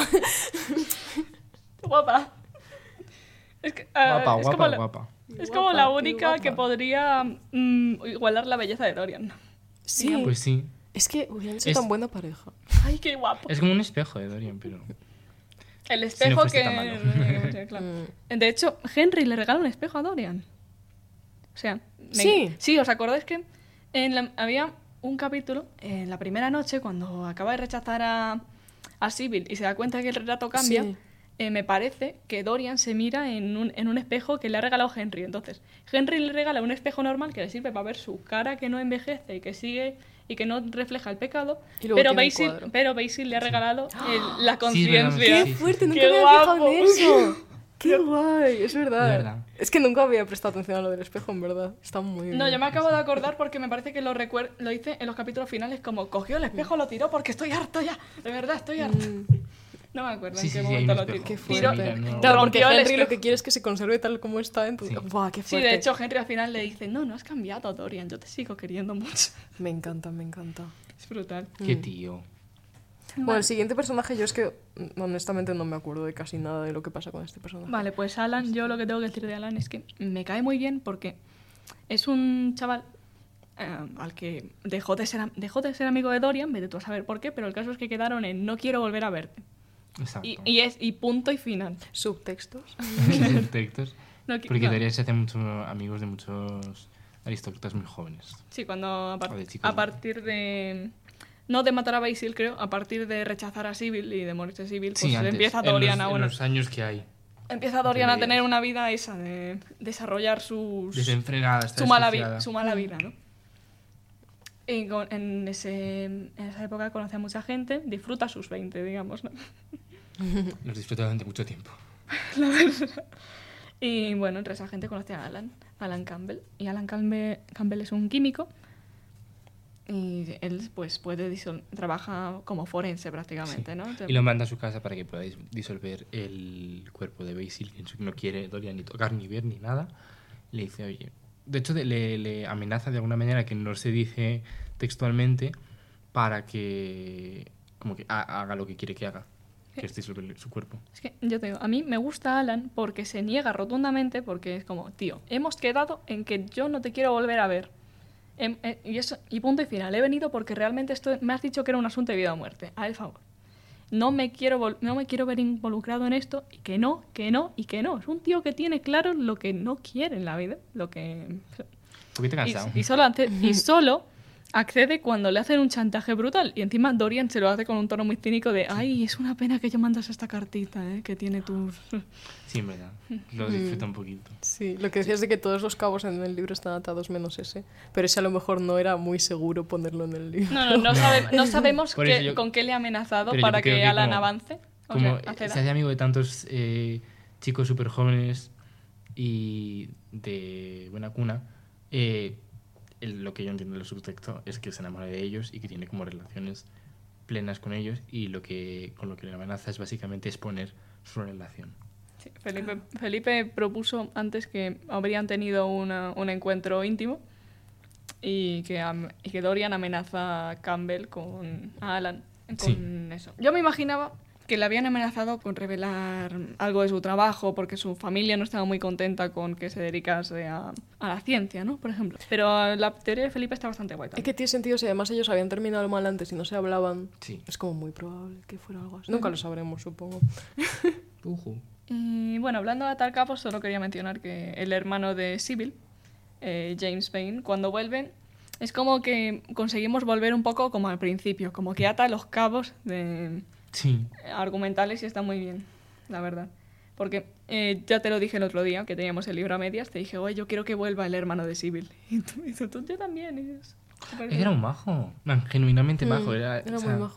[SPEAKER 1] Guapa. Es, que, ah,
[SPEAKER 2] Guapa,
[SPEAKER 1] es
[SPEAKER 2] guapa,
[SPEAKER 1] como la,
[SPEAKER 2] guapa.
[SPEAKER 1] es
[SPEAKER 3] Guapa,
[SPEAKER 1] como la
[SPEAKER 3] qué
[SPEAKER 1] única
[SPEAKER 3] guapa.
[SPEAKER 1] que podría mm, igualar la belleza de Dorian.
[SPEAKER 3] Sí,
[SPEAKER 2] Pues sí.
[SPEAKER 3] es que hubieran sido
[SPEAKER 2] Es-
[SPEAKER 3] tan buena pareja.
[SPEAKER 1] Ay, qué guapo.
[SPEAKER 2] Es como un espejo de Dorian, pero...
[SPEAKER 1] El espejo
[SPEAKER 2] fuese
[SPEAKER 1] que...
[SPEAKER 2] tan malo.
[SPEAKER 1] Sí, claro.
[SPEAKER 3] Mm.
[SPEAKER 1] De hecho, Henry le regala un espejo a Dorian. O sea... me-
[SPEAKER 3] Sí.
[SPEAKER 1] Sí, ¿os acordáis que en la- había un capítulo en la primera noche cuando acaba de rechazar a, a Sibyl y se da cuenta que el retrato cambia?
[SPEAKER 3] Sí.
[SPEAKER 1] Eh, me parece que Dorian se mira en un, en un espejo que le ha regalado Henry. Entonces, Henry le regala un espejo normal que le sirve para ver su cara que no envejece y que sigue y que no refleja el pecado.
[SPEAKER 3] Y luego
[SPEAKER 1] Pero
[SPEAKER 3] tiene el
[SPEAKER 1] Basil,
[SPEAKER 3] cuadro.
[SPEAKER 1] pero Basil le ha regalado el- la
[SPEAKER 2] Sí, es verdad,
[SPEAKER 1] conciencia.
[SPEAKER 3] ¡Qué
[SPEAKER 2] sí, sí,
[SPEAKER 3] fuerte!
[SPEAKER 2] sí.
[SPEAKER 3] Nunca
[SPEAKER 1] ¡Qué
[SPEAKER 3] me había fijado
[SPEAKER 1] guapo!
[SPEAKER 3] en eso. ¡Qué guay! Es verdad.
[SPEAKER 2] De verdad.
[SPEAKER 3] Es que nunca había prestado atención a lo del espejo, en verdad. Está muy bien.
[SPEAKER 1] No, yo me acabo de acordar porque me parece que lo, recuer- lo hice en los capítulos finales como cogió el espejo, lo tiró porque estoy harto ya. De verdad, estoy harto.
[SPEAKER 3] Mm,
[SPEAKER 1] No me acuerdo
[SPEAKER 2] Sí,
[SPEAKER 1] en
[SPEAKER 2] sí,
[SPEAKER 1] qué
[SPEAKER 2] sí, hay
[SPEAKER 1] momento
[SPEAKER 2] un
[SPEAKER 1] lo
[SPEAKER 2] espejo.
[SPEAKER 1] tiró.
[SPEAKER 3] qué
[SPEAKER 2] Sí,
[SPEAKER 3] fuerte.
[SPEAKER 2] mira, no-
[SPEAKER 3] Claro, porque
[SPEAKER 1] Rompió el
[SPEAKER 3] Henry lo
[SPEAKER 1] espejo.
[SPEAKER 3] que quiere es que se conserve tal como está. Entonces...
[SPEAKER 2] Sí.
[SPEAKER 3] ¡Buah, qué
[SPEAKER 1] Sí,
[SPEAKER 3] fuerte!
[SPEAKER 1] de hecho, Henry al final le dice, no, no has cambiado, Dorian, yo te sigo queriendo mucho.
[SPEAKER 3] Me encanta, me encanta.
[SPEAKER 1] Es brutal.
[SPEAKER 2] Qué
[SPEAKER 3] Mm.
[SPEAKER 2] tío.
[SPEAKER 3] Bueno, el siguiente personaje yo es que mm, honestamente no me acuerdo de casi nada de lo que pasa con este personaje.
[SPEAKER 1] Vale, pues Alan, yo lo que tengo que decir de Alan es que me cae muy bien porque es un chaval eh, al que dejó de, ser, am- dejó de ser amigo de Dorian, vete tú a saber por qué, pero el caso es que quedaron en no quiero volver a verte.
[SPEAKER 2] Exacto.
[SPEAKER 1] Y, y es y punto y final.
[SPEAKER 3] Subtextos.
[SPEAKER 2] Textos.
[SPEAKER 1] No qui-
[SPEAKER 2] Porque
[SPEAKER 1] no.
[SPEAKER 2] Dorian se hace muchos amigos de muchos aristócratas muy jóvenes.
[SPEAKER 1] Sí, cuando a, par-
[SPEAKER 2] O de chicos,
[SPEAKER 1] a
[SPEAKER 2] ¿no?
[SPEAKER 1] partir de... No de matar a Basil, creo, a partir de rechazar a Sibyl y de morirse Sibyl, pues
[SPEAKER 2] Sí, antes,
[SPEAKER 1] empieza
[SPEAKER 2] en
[SPEAKER 1] Dorian
[SPEAKER 2] los,
[SPEAKER 1] a...
[SPEAKER 2] en
[SPEAKER 1] bueno,
[SPEAKER 2] los años que hay.
[SPEAKER 1] empieza Dorian a
[SPEAKER 2] Entre
[SPEAKER 1] tener
[SPEAKER 2] ellas.
[SPEAKER 1] una vida esa de desarrollar sus...
[SPEAKER 2] Desenfrenada, está
[SPEAKER 1] su mala, vi-
[SPEAKER 2] desquiciada.
[SPEAKER 1] su mala vida, ¿no? Y con- en, ese, en esa época conoce a mucha gente, disfruta sus veinte, digamos, ¿no?
[SPEAKER 2] Los disfruto durante mucho tiempo.
[SPEAKER 1] Y bueno, entre esa gente conoce a Alan, Alan Campbell. Y Alan Campbell, Campbell es un químico y él pues puede disol- trabaja como forense prácticamente,
[SPEAKER 2] Sí.
[SPEAKER 1] ¿no?
[SPEAKER 2] Y lo manda a su casa para que pueda dis- disolver el cuerpo de Basil, que no quiere Dorian ni tocar, ni ver, ni nada. Le dice, oye... De hecho, de- le, le amenaza de alguna manera que no se dice textualmente para que... Como que ha- haga lo que quiere que haga. Que es disolver su cuerpo.
[SPEAKER 1] Es que yo te digo, a mí me gusta Alan porque se niega rotundamente porque es como, tío, hemos quedado en que yo no te quiero volver a ver. Em- eh, y, eso, y punto y final. He venido porque realmente esto me has dicho que era un asunto de vida o muerte. A el favor. No me quiero vol- no me quiero ver involucrado en esto y que no, que no y que no. Es un tío que tiene claro lo que no quiere en la vida, lo que
[SPEAKER 2] Un poquito
[SPEAKER 1] y,
[SPEAKER 2] cansado.
[SPEAKER 1] y solo hace- y solo accede cuando le hacen un chantaje brutal. Y encima Dorian se lo hace con un tono muy cínico de, ay, es una pena que yo mandas esta cartita, ¿eh? Que tiene tus...
[SPEAKER 2] Sí, en verdad. Lo
[SPEAKER 1] Mm.
[SPEAKER 2] disfruta un poquito.
[SPEAKER 3] Sí, lo que decías de que todos los cabos en el libro están atados menos ese. Pero ese a lo mejor no era muy seguro ponerlo en el libro.
[SPEAKER 1] No, no, no, sabe- no sabemos
[SPEAKER 2] Por
[SPEAKER 1] qué-
[SPEAKER 2] eso yo-
[SPEAKER 1] con qué le ha amenazado
[SPEAKER 2] Pero yo
[SPEAKER 1] para
[SPEAKER 2] creo
[SPEAKER 1] que,
[SPEAKER 2] que
[SPEAKER 1] Alan
[SPEAKER 2] como-
[SPEAKER 1] avance. O
[SPEAKER 2] Como
[SPEAKER 1] sea,
[SPEAKER 2] se
[SPEAKER 1] acceda.
[SPEAKER 2] hace amigo de tantos eh, chicos súper jóvenes y de buena cuna, eh, el- lo que yo entiendo del subtexto es que se enamora de ellos y que tiene como relaciones plenas con ellos y lo que con lo que le amenaza es básicamente exponer su relación.
[SPEAKER 1] Sí, Felipe, Felipe propuso antes que habrían tenido una- un encuentro íntimo y que, am- y que Dorian amenaza a Campbell con a Alan con
[SPEAKER 2] Sí.
[SPEAKER 1] eso. Yo me imaginaba que le habían amenazado con revelar algo de su trabajo porque su familia no estaba muy contenta con que se dedicase a, a la ciencia, ¿no? Por ejemplo. Pero la teoría de Felipe está bastante guay
[SPEAKER 3] Es
[SPEAKER 1] también.
[SPEAKER 3] que tiene sentido si además ellos habían terminado mal antes y no se hablaban.
[SPEAKER 2] Sí.
[SPEAKER 3] Es como muy probable que fuera algo así. Nunca lo sabremos, supongo.
[SPEAKER 2] Ujú.
[SPEAKER 1] Y bueno, hablando de atar capos, solo quería mencionar que el hermano de Sibyl, eh, James Payne, cuando vuelve, es como que conseguimos volver un poco como al principio, como que ata los cabos de
[SPEAKER 2] Sí.
[SPEAKER 1] argumentales y está muy bien, la verdad. Porque eh, ya te lo dije el otro día, que teníamos el libro a medias, te dije, oye, yo quiero que vuelva el hermano de Sibyl. Y tú, y tú, tú, yo también. Y es súper
[SPEAKER 2] Era un majo. Man, genuinamente majo.
[SPEAKER 3] Mm,
[SPEAKER 2] Era,
[SPEAKER 3] era
[SPEAKER 2] o sea,
[SPEAKER 3] muy majo.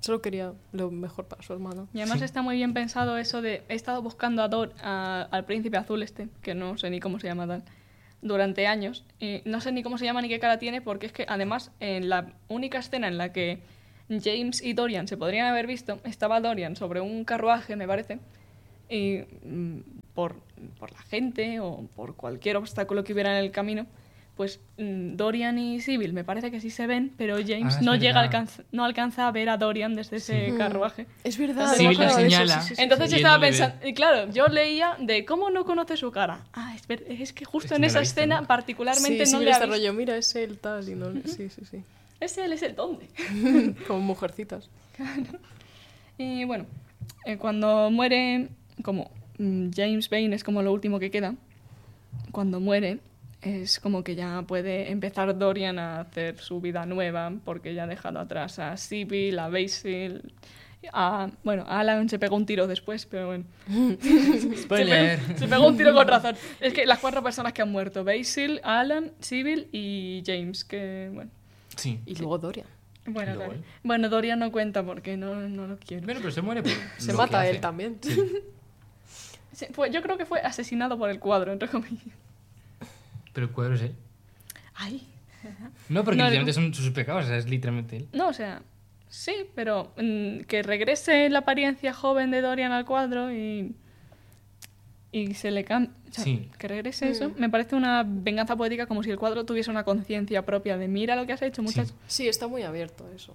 [SPEAKER 3] Solo quería lo mejor para su hermano.
[SPEAKER 1] Y además
[SPEAKER 2] Sí.
[SPEAKER 1] está muy bien pensado eso de... He estado buscando a Dor, a- al príncipe azul este, que no sé ni cómo se llama tal, durante años. Y no sé ni cómo se llama ni qué cara tiene, porque es que además en la única escena en la que James y Dorian se podrían haber visto, estaba Dorian sobre un carruaje, me parece, y mm, por, por la gente o por cualquier obstáculo que hubiera en el camino, pues mm, Dorian y Sybil me parece que sí se ven, pero James
[SPEAKER 2] Ah, es
[SPEAKER 1] no llega a
[SPEAKER 2] verdad.
[SPEAKER 1] alcanza- no alcanza a ver a Dorian desde ese
[SPEAKER 3] Mm.
[SPEAKER 1] carruaje.
[SPEAKER 3] Es verdad.
[SPEAKER 1] Sybil
[SPEAKER 3] no me
[SPEAKER 1] le
[SPEAKER 3] acordaba de eso,
[SPEAKER 2] señala.
[SPEAKER 3] sí, sí, sí.
[SPEAKER 1] Entonces
[SPEAKER 2] Y
[SPEAKER 1] yo
[SPEAKER 2] él
[SPEAKER 1] estaba
[SPEAKER 2] no le ve.
[SPEAKER 1] pensando, y claro, yo leía de cómo no conoce su cara. Ah, es, ver- es que justo
[SPEAKER 2] Es que
[SPEAKER 1] en
[SPEAKER 2] no la
[SPEAKER 1] esa
[SPEAKER 2] he visto
[SPEAKER 1] escena
[SPEAKER 2] nunca.
[SPEAKER 1] particularmente
[SPEAKER 3] Sí,
[SPEAKER 1] no
[SPEAKER 3] sí,
[SPEAKER 1] le ha
[SPEAKER 3] este
[SPEAKER 1] visto.
[SPEAKER 3] rollo, mira, es él tal y no... Sí, sí, sí.
[SPEAKER 1] Es él, es el dónde.
[SPEAKER 3] Como mujercitas.
[SPEAKER 1] Y bueno, eh, cuando muere, como mm, James Vane es como lo último que queda, cuando muere es como que ya puede empezar Dorian a hacer su vida nueva, porque ya ha dejado atrás a Sybil, a Basil, a... Bueno, a Alan se pegó un tiro después, pero bueno.
[SPEAKER 2] Spoiler.
[SPEAKER 1] Se pegó, se pegó un tiro con razón. Es que las cuatro personas que han muerto, Basil, Alan, Sybil y James, que bueno.
[SPEAKER 2] Sí.
[SPEAKER 3] Y luego Dorian.
[SPEAKER 1] Bueno,
[SPEAKER 2] Y luego
[SPEAKER 1] claro.
[SPEAKER 2] él.
[SPEAKER 1] Bueno, Dorian no cuenta porque no, no lo quiero.
[SPEAKER 2] Bueno, pero se muere por
[SPEAKER 3] Se
[SPEAKER 2] lo
[SPEAKER 3] mata
[SPEAKER 2] que
[SPEAKER 3] él
[SPEAKER 2] hace.
[SPEAKER 3] también.
[SPEAKER 2] Sí.
[SPEAKER 1] Sí, fue- yo creo que fue asesinado por el cuadro, entre comillas.
[SPEAKER 2] Pero el cuadro es él.
[SPEAKER 1] Ay.
[SPEAKER 2] No, porque
[SPEAKER 1] No,
[SPEAKER 2] literalmente son sus pecados, o sea, es literalmente él.
[SPEAKER 1] No, o sea, sí, pero mm, que regrese la apariencia joven de Dorian al cuadro y. Y se le cambie.
[SPEAKER 2] Sí.
[SPEAKER 1] Que regrese eso.
[SPEAKER 3] Mm.
[SPEAKER 1] Me parece una venganza poética como si el cuadro tuviese una conciencia propia de mira lo que has hecho, muchachos.
[SPEAKER 3] Sí, está muy abierto eso.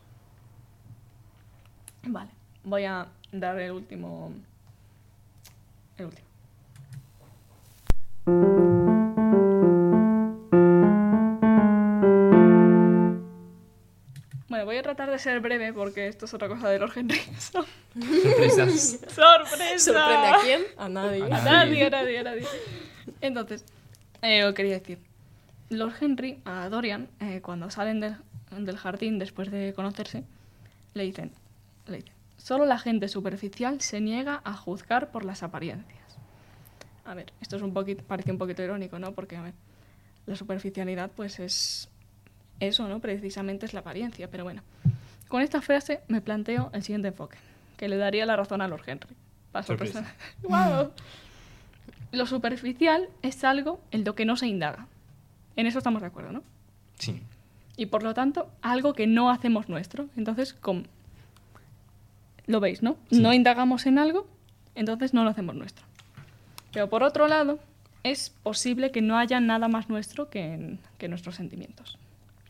[SPEAKER 1] Vale, voy a dar el último. El último. Bueno, voy a tratar de ser breve porque esto es otra cosa de Lord Henry.
[SPEAKER 2] Sorpresas.
[SPEAKER 1] ¡Sorpresa!
[SPEAKER 3] ¿Sorprende a quién? A nadie.
[SPEAKER 2] A
[SPEAKER 1] A nadie, a nadie, a nadie. Entonces, eh, os quería decir, Lord Henry a Dorian, eh, cuando salen del, del jardín después de conocerse, le dicen, le dicen, solo la gente superficial se niega a juzgar por las apariencias. A ver, esto es un poquito, parece un poquito irónico, ¿no? Porque, a ver, la superficialidad, pues es eso, ¿no? Precisamente es la apariencia, pero bueno. Con esta frase me planteo el siguiente enfoque, que le daría la razón a Lord Henry. Para sorpresa. ¡Guau! Lo superficial es algo en lo que no se indaga. En eso estamos de acuerdo, ¿no?
[SPEAKER 2] Sí.
[SPEAKER 1] Y por lo tanto, algo que no hacemos nuestro. Entonces, com- lo veis, ¿no?
[SPEAKER 2] Sí.
[SPEAKER 1] No indagamos en algo, entonces no lo hacemos nuestro. Pero por otro lado, es posible que no haya nada más nuestro que, en- que nuestros sentimientos.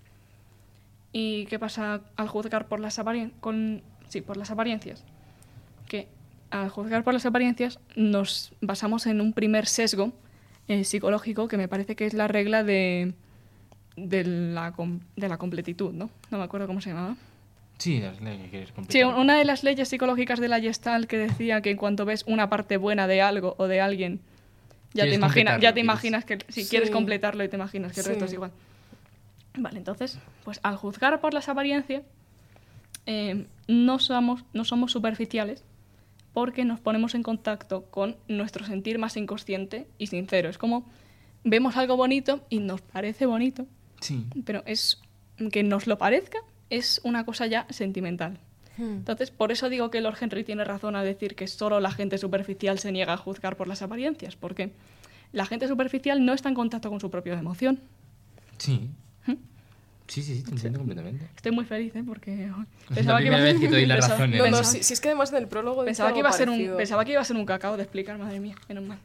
[SPEAKER 1] ¿Y qué pasa al juzgar por las, aparien- con, sí, por las apariencias? Que al juzgar por las apariencias nos basamos en un primer sesgo eh, psicológico que me parece que es la regla de, de, la, com- de la completitud, ¿no? No me acuerdo cómo se llamaba.
[SPEAKER 2] Sí, es la que quieres
[SPEAKER 1] Sí,
[SPEAKER 2] completar.
[SPEAKER 1] una de las leyes psicológicas de la Gestalt que decía que en cuanto ves una parte buena de algo o de alguien, ya te,
[SPEAKER 2] Quieres
[SPEAKER 1] imagina,
[SPEAKER 2] completarlo,
[SPEAKER 1] ya te
[SPEAKER 2] quieres-
[SPEAKER 1] imaginas que si
[SPEAKER 3] Sí.
[SPEAKER 1] quieres completarlo y te imaginas que el
[SPEAKER 3] Sí.
[SPEAKER 1] resto es igual. Vale, entonces, pues al juzgar por las apariencias, eh, no, somos, no somos superficiales porque nos ponemos en contacto con nuestro sentir más inconsciente y sincero. Es como vemos algo bonito y nos parece bonito,
[SPEAKER 2] Sí.
[SPEAKER 1] pero es que nos lo parezca es una cosa ya sentimental.
[SPEAKER 3] Hmm.
[SPEAKER 1] Entonces, por eso digo que Lord Henry tiene razón al decir que solo la gente superficial se niega a juzgar por las apariencias, porque la gente superficial no está en contacto con su propia emoción.
[SPEAKER 2] Sí.
[SPEAKER 1] ¿Mm?
[SPEAKER 2] Sí, sí, sí, te entiendo completamente.
[SPEAKER 1] Estoy muy feliz, ¿eh? Porque
[SPEAKER 2] Es
[SPEAKER 1] pensaba
[SPEAKER 2] la
[SPEAKER 1] que iba
[SPEAKER 2] primera vez que te doy la
[SPEAKER 1] pensaba-
[SPEAKER 2] razón. ¿eh?
[SPEAKER 3] No, no,
[SPEAKER 1] pensaba-
[SPEAKER 3] si, si es que además en el prólogo dice
[SPEAKER 1] Pensaba que,
[SPEAKER 3] algo
[SPEAKER 1] iba a ser un,
[SPEAKER 3] parecido.
[SPEAKER 1] pensaba que iba a ser un cacao de explicar, madre mía, menos mal.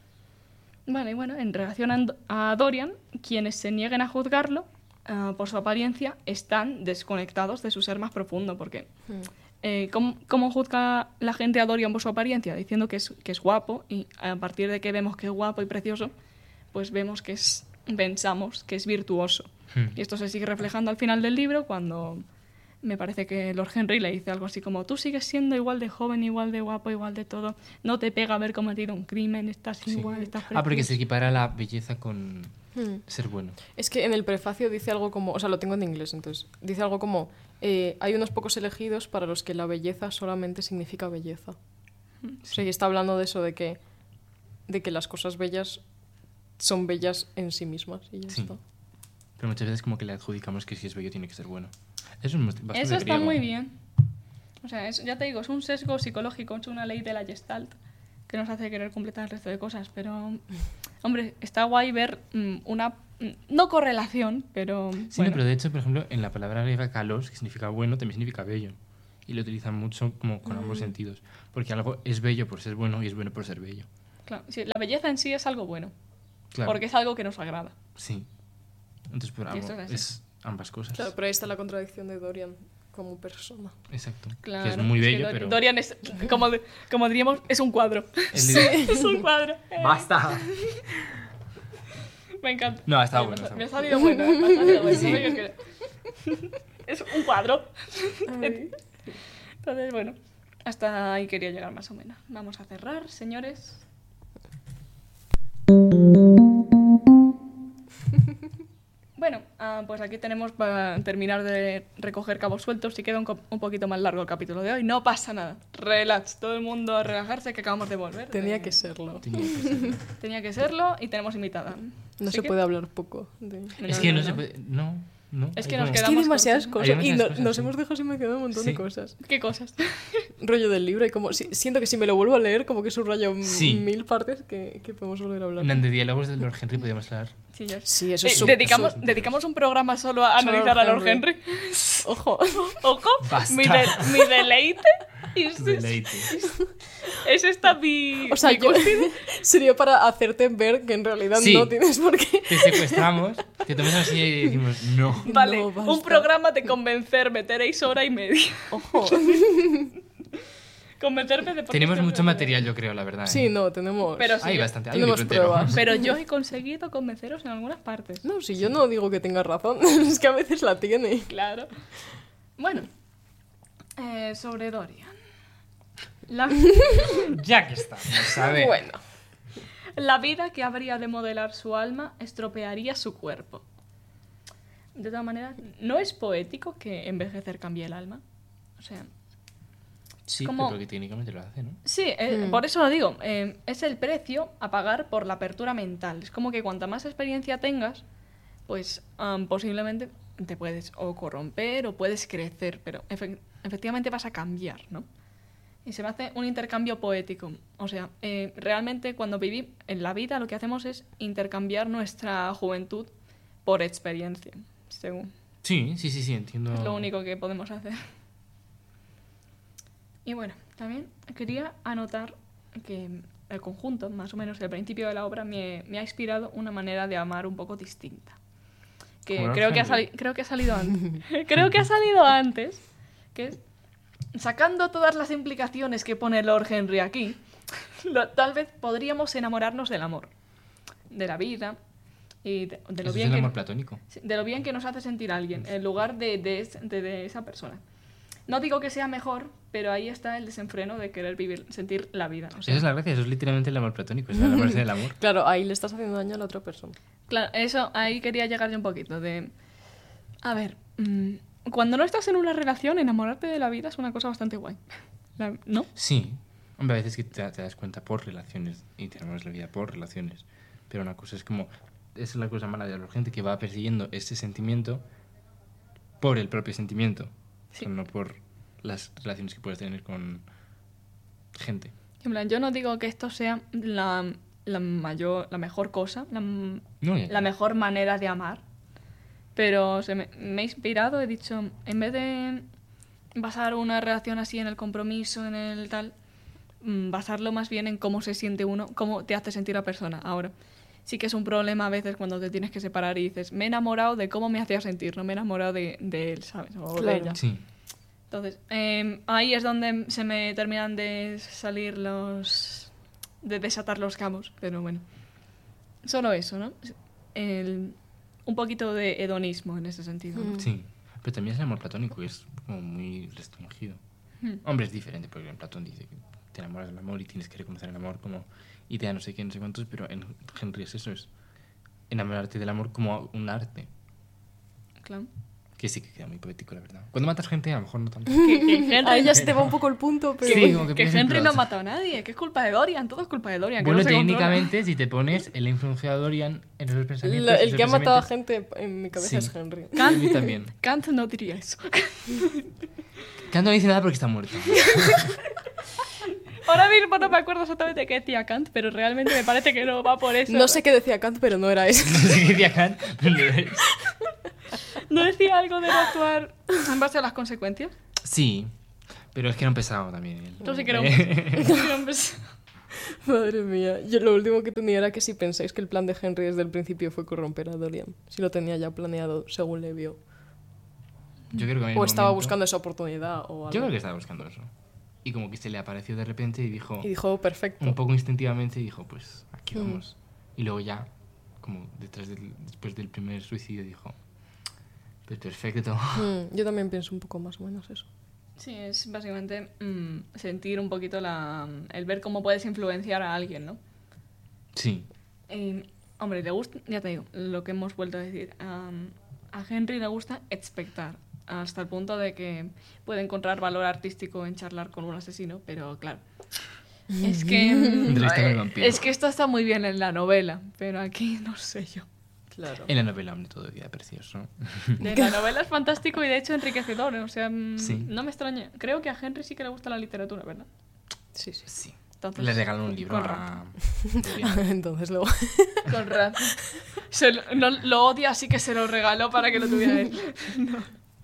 [SPEAKER 1] Vale, y bueno, en relación a Do- a Dorian, quienes se nieguen a juzgarlo ah, por su apariencia están desconectados de su ser más profundo, porque
[SPEAKER 3] Hmm.
[SPEAKER 1] eh, ¿cómo, cómo juzga la gente a Dorian por su apariencia? Diciendo que es, que es guapo, y a partir de que vemos que es guapo y precioso, pues vemos que es, pensamos que es virtuoso.
[SPEAKER 2] Hmm.
[SPEAKER 1] Y esto se sigue reflejando al final del libro cuando me parece que Lord Henry le dice algo así como tú sigues siendo igual de joven, igual de guapo, igual de todo, no te pega haber cometido un crimen, estás
[SPEAKER 2] Sí.
[SPEAKER 1] igual, estás
[SPEAKER 2] Ah, porque
[SPEAKER 1] precioso".
[SPEAKER 2] se equipara la belleza con
[SPEAKER 3] Hmm.
[SPEAKER 2] ser bueno.
[SPEAKER 3] Es que en el prefacio dice algo como, o sea, lo tengo en inglés, entonces, dice algo como, eh, hay unos pocos elegidos para los que la belleza solamente significa belleza. O sea, y está hablando de eso, de que, de que las cosas bellas son bellas en sí mismas y ya
[SPEAKER 2] Sí.
[SPEAKER 3] está.
[SPEAKER 2] Pero muchas veces como que le adjudicamos que si es bello tiene que ser bueno. Eso es bastante
[SPEAKER 1] Eso está
[SPEAKER 2] griego.
[SPEAKER 1] muy bien. O sea, es, ya te digo, es un sesgo psicológico, es una ley de la Gestalt que nos hace querer completar el resto de cosas. Pero, hombre, está guay ver mm, una... mm, no correlación, pero...
[SPEAKER 2] Sí,
[SPEAKER 1] bueno.
[SPEAKER 2] no, pero de hecho, por ejemplo, en la palabra griega kalos, que significa bueno, también significa bello. Y lo utilizan mucho como con ambos sentidos. Porque algo es bello por ser bueno y es bueno por ser bello.
[SPEAKER 1] Claro, sí, la belleza en sí es algo bueno,
[SPEAKER 2] Claro.
[SPEAKER 1] porque es algo que nos agrada.
[SPEAKER 2] Sí. Entonces, por
[SPEAKER 1] Y
[SPEAKER 2] algo,
[SPEAKER 1] esto es así.
[SPEAKER 2] es ambas cosas.
[SPEAKER 3] Claro, pero ahí está la contradicción de Dorian como persona.
[SPEAKER 2] Exacto.
[SPEAKER 1] Claro,
[SPEAKER 2] que es muy
[SPEAKER 1] es que
[SPEAKER 2] bello,
[SPEAKER 1] Dor-
[SPEAKER 2] pero...
[SPEAKER 1] Dorian es, como, como diríamos, es un cuadro.
[SPEAKER 2] el líder-
[SPEAKER 1] Es un cuadro. Eh,
[SPEAKER 2] ¡Basta!
[SPEAKER 1] Me encanta.
[SPEAKER 2] No, está
[SPEAKER 1] Ay,
[SPEAKER 2] bueno,
[SPEAKER 1] Me,
[SPEAKER 2] está
[SPEAKER 1] me ha
[SPEAKER 2] bueno.
[SPEAKER 1] salido bueno, eh, me ha salido bueno.
[SPEAKER 2] Sí.
[SPEAKER 1] ¿no? Yo creo. Es un cuadro.
[SPEAKER 3] Ay.
[SPEAKER 1] Entonces, bueno, hasta ahí quería llegar más o menos. Vamos a cerrar, señores. Bueno, ah, pues aquí tenemos para terminar de recoger cabos sueltos. Si queda un, co- un poquito más largo el capítulo de hoy, no pasa nada. Relax, todo el mundo a relajarse que acabamos de volver.
[SPEAKER 3] Tenía
[SPEAKER 1] de-
[SPEAKER 3] que serlo.
[SPEAKER 2] Tenía que ser.
[SPEAKER 1] Tenía que serlo y tenemos invitada.
[SPEAKER 3] No
[SPEAKER 1] Así
[SPEAKER 3] se
[SPEAKER 1] que-
[SPEAKER 3] puede hablar poco. de-
[SPEAKER 2] Es que no, se puede... No, no.
[SPEAKER 1] Es
[SPEAKER 2] hay
[SPEAKER 1] que nos
[SPEAKER 2] como-
[SPEAKER 3] Es que hay
[SPEAKER 1] Quedamos
[SPEAKER 3] demasiadas
[SPEAKER 1] cortos.
[SPEAKER 3] cosas.
[SPEAKER 2] Hay
[SPEAKER 3] y
[SPEAKER 2] demasiadas
[SPEAKER 3] no-
[SPEAKER 2] cosas,
[SPEAKER 3] nos
[SPEAKER 2] sí.
[SPEAKER 3] hemos dejado sin me quedan un montón
[SPEAKER 2] Sí.
[SPEAKER 3] de cosas.
[SPEAKER 1] ¿Qué cosas?
[SPEAKER 3] Rollo del libro y como... si- siento que si me lo vuelvo a leer, como que subrayo m-
[SPEAKER 2] Sí.
[SPEAKER 3] mil partes que, que podemos volver a hablar.
[SPEAKER 2] En de diálogos de Lord Henry podíamos hablar.
[SPEAKER 1] Sí, ya.
[SPEAKER 3] Sí, eso
[SPEAKER 1] Eh,
[SPEAKER 3] es súper-
[SPEAKER 1] dedicamos,
[SPEAKER 2] súper-
[SPEAKER 1] dedicamos un programa solo a
[SPEAKER 3] Solo
[SPEAKER 1] analizar a
[SPEAKER 3] Lord
[SPEAKER 1] Lord Henry.
[SPEAKER 3] Henry. Ojo.
[SPEAKER 1] Ojo,
[SPEAKER 2] Basta.
[SPEAKER 1] mi, de- mi deleite. Es, es,
[SPEAKER 2] Deleite.
[SPEAKER 1] es esta mi.
[SPEAKER 3] O sea,
[SPEAKER 1] mi
[SPEAKER 3] yo,
[SPEAKER 1] cúspide.
[SPEAKER 3] sería para hacerte ver que en realidad
[SPEAKER 2] Sí.
[SPEAKER 3] no tienes por qué.
[SPEAKER 2] Te secuestramos, te tomas así y decimos no.
[SPEAKER 1] Vale,
[SPEAKER 3] No,
[SPEAKER 1] un
[SPEAKER 3] basta.
[SPEAKER 1] programa de convencer, meteréis hora y media.
[SPEAKER 3] Ojo.
[SPEAKER 1] Convencerme de por qué
[SPEAKER 2] Tenemos
[SPEAKER 1] estoy
[SPEAKER 2] mucho
[SPEAKER 1] haciendo-
[SPEAKER 2] material, yo creo, la verdad. ¿eh?
[SPEAKER 3] Sí, no, tenemos...
[SPEAKER 1] Pero sí,
[SPEAKER 2] Hay
[SPEAKER 1] yo-
[SPEAKER 2] bastante, hay un
[SPEAKER 3] tenemos
[SPEAKER 2] libro entero.
[SPEAKER 3] pruebas.
[SPEAKER 1] Pero yo he conseguido convenceros en algunas partes.
[SPEAKER 3] No, si yo no digo que tengas razón, es que a veces la tiene.
[SPEAKER 1] Claro. Bueno, eh, sobre Dorian. La,
[SPEAKER 2] Ya que estamos, a ver.
[SPEAKER 3] Bueno.
[SPEAKER 1] la vida que habría de modelar su alma estropearía su cuerpo. De todas maneras, ¿no es poético que envejecer cambie el alma? O sea,
[SPEAKER 2] Sí,
[SPEAKER 1] como-
[SPEAKER 2] pero que técnicamente lo hace, ¿no?
[SPEAKER 1] sí, eh,
[SPEAKER 3] Hmm.
[SPEAKER 1] por eso lo digo. eh, es el precio a pagar por la apertura mental. Es como que cuanta más experiencia tengas, pues am, posiblemente te puedes o corromper o puedes crecer, pero efe- efectivamente vas a cambiar, ¿no? Y se me hace un intercambio poético. O sea, eh, realmente cuando vivimos en la vida lo que hacemos es intercambiar nuestra juventud por experiencia, según.
[SPEAKER 2] Sí, sí, sí, sí, entiendo.
[SPEAKER 1] Es lo único que podemos hacer. Y bueno, también quería anotar que el conjunto, más o menos el principio de la obra, me, me ha inspirado una manera de amar un poco distinta. Que
[SPEAKER 2] Como
[SPEAKER 1] creo que, ha
[SPEAKER 2] Henry.
[SPEAKER 1] sali- creo que ha salido antes. creo que ha salido antes. Que es, sacando todas las implicaciones que pone Lord Henry aquí, lo- tal vez podríamos enamorarnos del amor, de la vida y de, de lo
[SPEAKER 2] Eso
[SPEAKER 1] bien
[SPEAKER 2] es el
[SPEAKER 1] que
[SPEAKER 2] amor platónico.
[SPEAKER 1] Sí, de lo bien que nos hace sentir alguien, en lugar de, de, es- de- de esa persona. No digo que sea mejor, pero ahí está el desenfreno de querer vivir, sentir la vida. O sea,
[SPEAKER 2] Esa es la gracia, eso es literalmente el amor platónico, es enamorarse del amor.
[SPEAKER 3] Claro, ahí le estás haciendo daño a la otra persona.
[SPEAKER 1] claro, eso, ahí quería llegar yo un poquito de... A ver, mm, cuando no estás en una relación, enamorarte de la vida es una cosa bastante guay. La- ¿No?
[SPEAKER 2] Sí, hombre, a veces que te, te das cuenta por relaciones y te enamoras de la vida por relaciones. Pero una cosa es como, esa es la cosa mala de la gente que va persiguiendo ese sentimiento por el propio sentimiento,
[SPEAKER 1] Sí.
[SPEAKER 2] o sea, no por las relaciones que puedes tener con gente.
[SPEAKER 1] En plan, yo no digo que esto sea la, la mayor, la mejor cosa, la,
[SPEAKER 2] No, ya-
[SPEAKER 1] la mejor manera de amar. Pero se me, me he inspirado, he dicho, en vez de basar una relación así en el compromiso, en el tal, mm, basarlo más bien en cómo se siente uno, cómo te hace sentir la persona. Ahora, sí que es un problema a veces cuando te tienes que separar y dices, me he enamorado de cómo me hacía sentir, no me he enamorado de, de él, ¿sabes? O de
[SPEAKER 3] Claro.
[SPEAKER 1] ella.
[SPEAKER 2] Sí,
[SPEAKER 1] Entonces, eh, ahí es donde se me terminan de salir los... de desatar los cabos, pero bueno. Solo eso, ¿no? El- un poquito de hedonismo en ese sentido. ¿no?
[SPEAKER 3] Mm.
[SPEAKER 2] sí. Pero también es el amor platónico, es como muy restringido.
[SPEAKER 1] Hmm.
[SPEAKER 2] Hombre, es diferente, porque en Platón dice que te enamoras del amor y tienes que reconocer el amor como idea no sé qué, no sé cuántos, pero en Henry es eso, es enamorarte del amor como un arte,
[SPEAKER 1] Claro.
[SPEAKER 2] que Que sí que queda muy poético, la verdad. Cuando matas gente, a lo mejor no tanto.
[SPEAKER 1] Que, que Henry,
[SPEAKER 3] Ahí ya se te va un poco el punto, pero...
[SPEAKER 2] Sí, como que
[SPEAKER 1] que
[SPEAKER 2] pierdes
[SPEAKER 1] Henry
[SPEAKER 2] el
[SPEAKER 1] no ha
[SPEAKER 2] plot.
[SPEAKER 1] matado a nadie, que es culpa de Dorian, todo es culpa de Dorian. Que
[SPEAKER 2] Bueno,
[SPEAKER 1] no se controla.
[SPEAKER 2] técnicamente, si te pones, él ha influenciado a Dorian en esos pensamientos.
[SPEAKER 3] La- el
[SPEAKER 2] esos
[SPEAKER 3] que ha matado a
[SPEAKER 2] pensamientos-
[SPEAKER 3] gente en mi cabeza
[SPEAKER 2] Sí.
[SPEAKER 3] es Henry.
[SPEAKER 2] A mí también.
[SPEAKER 1] Kant no diría eso.
[SPEAKER 2] Kant no dice nada porque está muerto.
[SPEAKER 1] Ahora mismo no me acuerdo exactamente qué decía Kant, pero realmente me parece que no va por eso.
[SPEAKER 3] No sé qué decía Kant, pero no era eso.
[SPEAKER 2] No sé qué decía Kant, pero lo es.
[SPEAKER 1] ¿No decía algo de no actuar en base a las consecuencias?
[SPEAKER 2] Sí, pero es que era un pesado también. Él.
[SPEAKER 1] Yo sí que era un... sí que era un pes-
[SPEAKER 3] Madre mía. Yo lo último que tenía era que si pensáis que el plan de Henry desde el principio fue corromper a Dorian. Si lo tenía ya planeado según le vio.
[SPEAKER 2] Yo creo que en
[SPEAKER 3] O
[SPEAKER 2] el
[SPEAKER 3] estaba
[SPEAKER 2] momento-
[SPEAKER 3] buscando esa oportunidad o algo.
[SPEAKER 2] Yo creo que estaba buscando eso. Y como que se le apareció de repente y dijo,
[SPEAKER 3] Y dijo, perfecto.
[SPEAKER 2] un poco instintivamente, dijo, pues aquí
[SPEAKER 3] Mm.
[SPEAKER 2] vamos. Y luego ya, como detrás del, después del primer suicidio, dijo, pues perfecto.
[SPEAKER 3] Mm, yo también pienso un poco más o menos eso.
[SPEAKER 1] Sí, es básicamente mm, sentir un poquito la... el ver cómo puedes influenciar a alguien, ¿no?
[SPEAKER 2] Sí,
[SPEAKER 1] Y, hombre, le gusta, ya te digo, lo que hemos vuelto a decir. am, a Henry le gusta expectar, hasta el punto de que puede encontrar valor artístico en charlar con un asesino, pero claro. Es que. mm,
[SPEAKER 2] Entrevistar al
[SPEAKER 1] eh,
[SPEAKER 2] vampiro.
[SPEAKER 1] es que esto está muy bien en la novela, pero aquí no sé yo.
[SPEAKER 3] Claro.
[SPEAKER 2] en la novela, hombre, todo queda precioso.
[SPEAKER 1] De la novela es fantástico y de hecho enriquecedor, o sea, mm,
[SPEAKER 2] Sí.
[SPEAKER 1] no me extraña. Creo que a Henry sí que le gusta la literatura, ¿verdad?
[SPEAKER 3] Sí, sí.
[SPEAKER 2] Sí.
[SPEAKER 1] Entonces,
[SPEAKER 2] Le regaló un libro
[SPEAKER 1] con
[SPEAKER 2] a...
[SPEAKER 3] Entonces luego...
[SPEAKER 1] Con razón. Se lo, no- lo odia, así que se lo regaló para que lo tuviera él. No.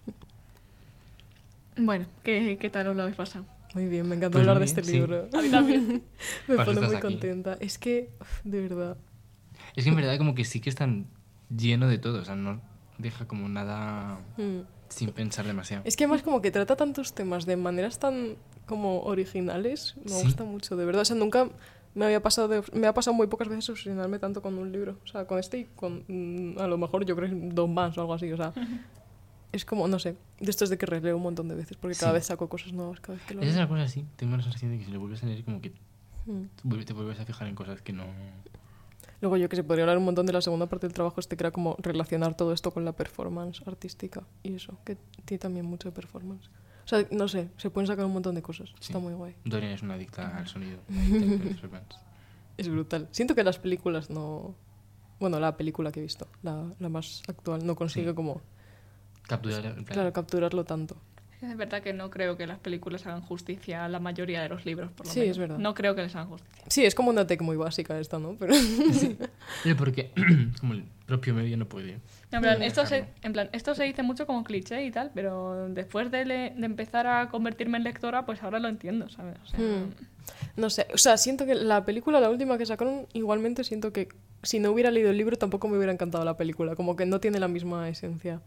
[SPEAKER 1] Bueno, ¿qué, ¿qué tal os lo habéis pasado?
[SPEAKER 3] Muy bien, me encanta
[SPEAKER 2] Pues
[SPEAKER 3] hablar
[SPEAKER 2] muy
[SPEAKER 3] de
[SPEAKER 2] bien,
[SPEAKER 3] este
[SPEAKER 2] sí.
[SPEAKER 3] libro.
[SPEAKER 1] A mí también.
[SPEAKER 3] Me
[SPEAKER 2] Para eso
[SPEAKER 3] pone muy
[SPEAKER 2] estás aquí.
[SPEAKER 3] contenta. Es que, uf, de verdad.
[SPEAKER 2] Es que en verdad como que sí que están lleno de todo, o sea, no deja como nada
[SPEAKER 3] Mm.
[SPEAKER 2] sin pensar demasiado.
[SPEAKER 3] Es que además como que trata tantos temas de maneras tan como originales. Me
[SPEAKER 2] Sí.
[SPEAKER 3] gusta mucho, de verdad. O sea, nunca me había pasado de- me ha pasado muy pocas veces obsesionarme tanto con un libro. O sea, con este y con mm, a lo mejor yo creo que dos más o algo así. O sea, es como, no sé, de estos de que releo un montón de veces porque cada
[SPEAKER 2] Sí.
[SPEAKER 3] vez saco cosas nuevas cada vez que lo
[SPEAKER 2] Esa es
[SPEAKER 3] leo.
[SPEAKER 2] una cosa así, tengo la sensación de que si lo vuelves a leer como que
[SPEAKER 3] Mm.
[SPEAKER 2] vuelve- te vuelves a fijar en cosas que no...
[SPEAKER 3] Luego yo que sé, podría hablar un montón de la segunda parte del trabajo este que era como relacionar todo esto con la performance artística y eso, que tiene también mucho de performance. O sea, no sé, se pueden sacar un montón de cosas.
[SPEAKER 2] Sí.
[SPEAKER 3] Está muy guay.
[SPEAKER 2] Dorian es una adicta al sonido. una adicta al performance.
[SPEAKER 3] Es brutal. Siento que las películas no... Bueno, la película que he visto, la, la más actual, no consigue
[SPEAKER 2] Sí.
[SPEAKER 3] como,
[SPEAKER 2] Capturar en plan-
[SPEAKER 3] claro, capturarlo tanto.
[SPEAKER 1] Es verdad que no creo que las películas hagan justicia a la mayoría de los libros, por lo
[SPEAKER 3] Sí,
[SPEAKER 1] menos.
[SPEAKER 3] es verdad.
[SPEAKER 1] No creo que les hagan justicia.
[SPEAKER 3] Sí, es como una tech muy básica esta, ¿no? Pero...
[SPEAKER 2] Pero porque como el propio medio no puede...
[SPEAKER 1] En plan,
[SPEAKER 2] Mm.
[SPEAKER 1] esto se,
[SPEAKER 2] Dejarlo.
[SPEAKER 1] en plan, esto se dice mucho como cliché y tal, pero después de, le- de empezar a convertirme en lectora, pues ahora lo entiendo, ¿sabes? O sea,
[SPEAKER 3] Hmm. No sé, o sea, siento que la película, la última que sacaron, igualmente siento que si no hubiera leído el libro tampoco me hubiera encantado la película, como que no tiene la misma esencia.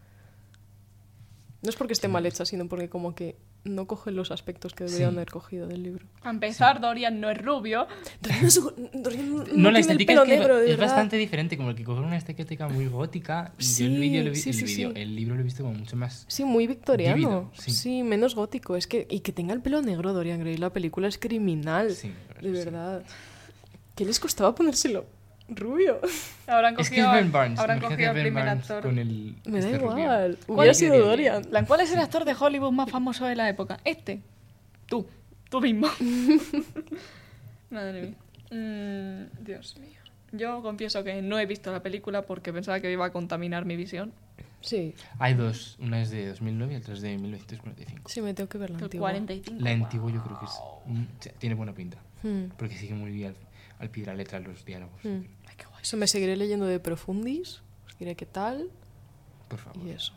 [SPEAKER 3] No es porque esté mal hecha, sino porque como que no coge los aspectos que deberían
[SPEAKER 2] Sí.
[SPEAKER 3] haber cogido del libro.
[SPEAKER 1] a empezar, Dorian no es rubio.
[SPEAKER 3] Dorian, es- Dorian no,
[SPEAKER 2] No, la
[SPEAKER 3] tiene el
[SPEAKER 2] estética
[SPEAKER 3] pelo
[SPEAKER 2] es, que
[SPEAKER 3] negro, de
[SPEAKER 2] es
[SPEAKER 3] verdad.
[SPEAKER 2] bastante diferente, como el que coge una estética muy gótica. Y
[SPEAKER 3] Sí,
[SPEAKER 2] yo el, vídeo lo vi-
[SPEAKER 3] sí,
[SPEAKER 2] el,
[SPEAKER 3] sí,
[SPEAKER 2] vídeo-
[SPEAKER 3] sí.
[SPEAKER 2] el libro lo he visto como mucho más...
[SPEAKER 3] Sí, muy victoriano.
[SPEAKER 2] Vívido,
[SPEAKER 3] sí.
[SPEAKER 2] sí.
[SPEAKER 3] menos gótico. Es que, y que tenga el pelo negro Dorian Gray, la película es criminal.
[SPEAKER 2] Sí, la
[SPEAKER 3] de
[SPEAKER 2] verdad que sí.
[SPEAKER 3] verdad. ¿Qué les costaba ponérselo rubio?
[SPEAKER 1] Habrán
[SPEAKER 2] Es que
[SPEAKER 1] cogido,
[SPEAKER 2] es Ben Barnes.
[SPEAKER 1] habrán
[SPEAKER 2] imagínate
[SPEAKER 1] cogido
[SPEAKER 2] a
[SPEAKER 1] al
[SPEAKER 2] Ben
[SPEAKER 1] primer
[SPEAKER 2] Barnes
[SPEAKER 1] actor.
[SPEAKER 2] con el...
[SPEAKER 3] Me da
[SPEAKER 2] este rubio.
[SPEAKER 3] igual.
[SPEAKER 2] ¿Cuál
[SPEAKER 3] Hubiera sido
[SPEAKER 2] quedaría
[SPEAKER 3] Dorian.
[SPEAKER 2] bien?
[SPEAKER 1] plan, ¿cuál es el actor de Hollywood más famoso de la época? Este. Tú. Tú mismo. Madre mía. Mm, Dios mío. Yo confieso que no he visto la película porque pensaba que iba a contaminar mi visión.
[SPEAKER 3] Sí,
[SPEAKER 2] Hay dos, una es de dos mil nueve y otra es de mil novecientos cuarenta y cinco.
[SPEAKER 3] sí, me tengo que ver la
[SPEAKER 1] El
[SPEAKER 3] antigua.
[SPEAKER 1] cuarenta y cinco.
[SPEAKER 2] La antigua yo creo que es, mm, sí, tiene buena pinta,
[SPEAKER 3] Hmm.
[SPEAKER 2] porque sigue muy bien al, al pie de la letra los diálogos.
[SPEAKER 3] Hmm.
[SPEAKER 1] Ay, qué guay.
[SPEAKER 3] Eso me seguiré leyendo de Profundis. Os diré qué tal.
[SPEAKER 2] Por favor.
[SPEAKER 3] Y eso.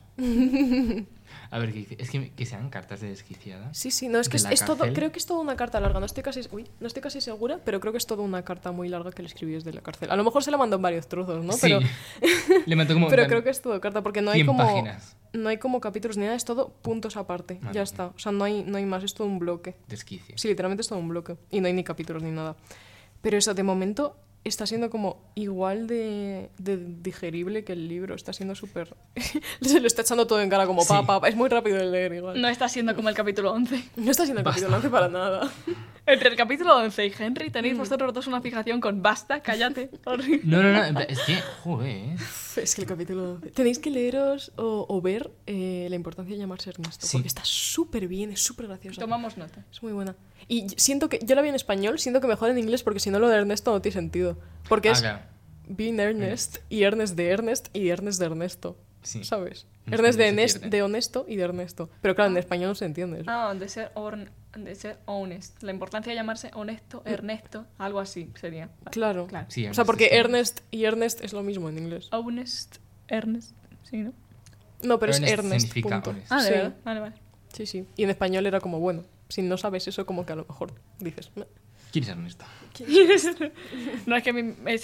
[SPEAKER 2] A ver, ¿qué dice? Es que, que sean cartas de desquiciada.
[SPEAKER 3] Sí, sí, no, es que
[SPEAKER 2] ¿De
[SPEAKER 3] es,
[SPEAKER 2] la
[SPEAKER 3] es todo,
[SPEAKER 2] cárcel?
[SPEAKER 3] creo que es toda una carta larga. No estoy casi, uy, no estoy casi segura, pero creo que es toda una carta muy larga que le escribí desde la cárcel. A lo mejor se la mandó en varios trozos, ¿no?
[SPEAKER 2] Sí.
[SPEAKER 3] Pero,
[SPEAKER 2] Le mató como
[SPEAKER 3] pero
[SPEAKER 2] en plan
[SPEAKER 3] creo que es todo carta porque no hay
[SPEAKER 2] cien
[SPEAKER 3] como
[SPEAKER 2] páginas.
[SPEAKER 3] no hay como capítulos ni nada, es todo puntos aparte.
[SPEAKER 2] Madre
[SPEAKER 3] ya
[SPEAKER 2] mía.
[SPEAKER 3] está. O sea, no hay, no hay más, es todo un bloque.
[SPEAKER 2] Desquicia.
[SPEAKER 3] Sí, literalmente es todo un bloque. Y no hay ni capítulos ni nada. Pero eso, de momento, está siendo como igual de, de digerible que el libro. Está siendo súper... Se lo está echando todo en cara como
[SPEAKER 2] Sí.
[SPEAKER 3] pa, pa, pa. Es muy rápido de leer igual.
[SPEAKER 1] No está siendo como el capítulo once.
[SPEAKER 3] No está siendo el capítulo once para nada.
[SPEAKER 1] Entre el capítulo once y Henry tenéis
[SPEAKER 3] Mm.
[SPEAKER 1] vosotros dos una fijación con basta, cállate. horrible.
[SPEAKER 2] No, no, no, en plan, es que, joder, ¿eh?
[SPEAKER 3] Es que el capítulo... Tenéis que leeros o, o ver eh, la importancia de llamarse Ernesto.
[SPEAKER 2] Sí.
[SPEAKER 3] Porque está súper bien, es súper graciosa.
[SPEAKER 1] Tomamos nota.
[SPEAKER 3] Es muy buena. Y siento que... Yo la vi en español, siento que mejor en inglés porque si no lo de Ernesto no tiene sentido. Porque
[SPEAKER 2] Ah,
[SPEAKER 3] es
[SPEAKER 2] claro.
[SPEAKER 3] Being Ernest y Ernest de Ernest y Ernest de Ernesto.
[SPEAKER 2] Sí.
[SPEAKER 3] ¿Sabes?
[SPEAKER 2] En
[SPEAKER 3] Ernest de,
[SPEAKER 2] español se
[SPEAKER 3] Ernest,
[SPEAKER 2] pierde.
[SPEAKER 3] de honesto y de Ernesto. Pero claro, en español no se entiende eso.
[SPEAKER 1] Ah, de ser, orn- de ser honest. La importancia de llamarse honesto, Ernesto, algo así sería. Vale,
[SPEAKER 3] Claro.
[SPEAKER 1] Claro.
[SPEAKER 2] Sí,
[SPEAKER 3] O sea, porque
[SPEAKER 2] sí, sí.
[SPEAKER 3] Ernest y Ernest es lo mismo en inglés.
[SPEAKER 1] Honest, Ernest, sí, ¿no?
[SPEAKER 3] No, pero
[SPEAKER 2] Ernest
[SPEAKER 3] es Ernest.
[SPEAKER 2] significa
[SPEAKER 3] punto.
[SPEAKER 2] honest.
[SPEAKER 1] Ah, de
[SPEAKER 3] Sí.
[SPEAKER 1] verdad. Vale, vale.
[SPEAKER 3] Sí, sí. Y en español era como, bueno, si no sabes eso, como que a lo mejor dices... "Meh".
[SPEAKER 2] ¿Quién es Ernesto?
[SPEAKER 1] No, es que a mí es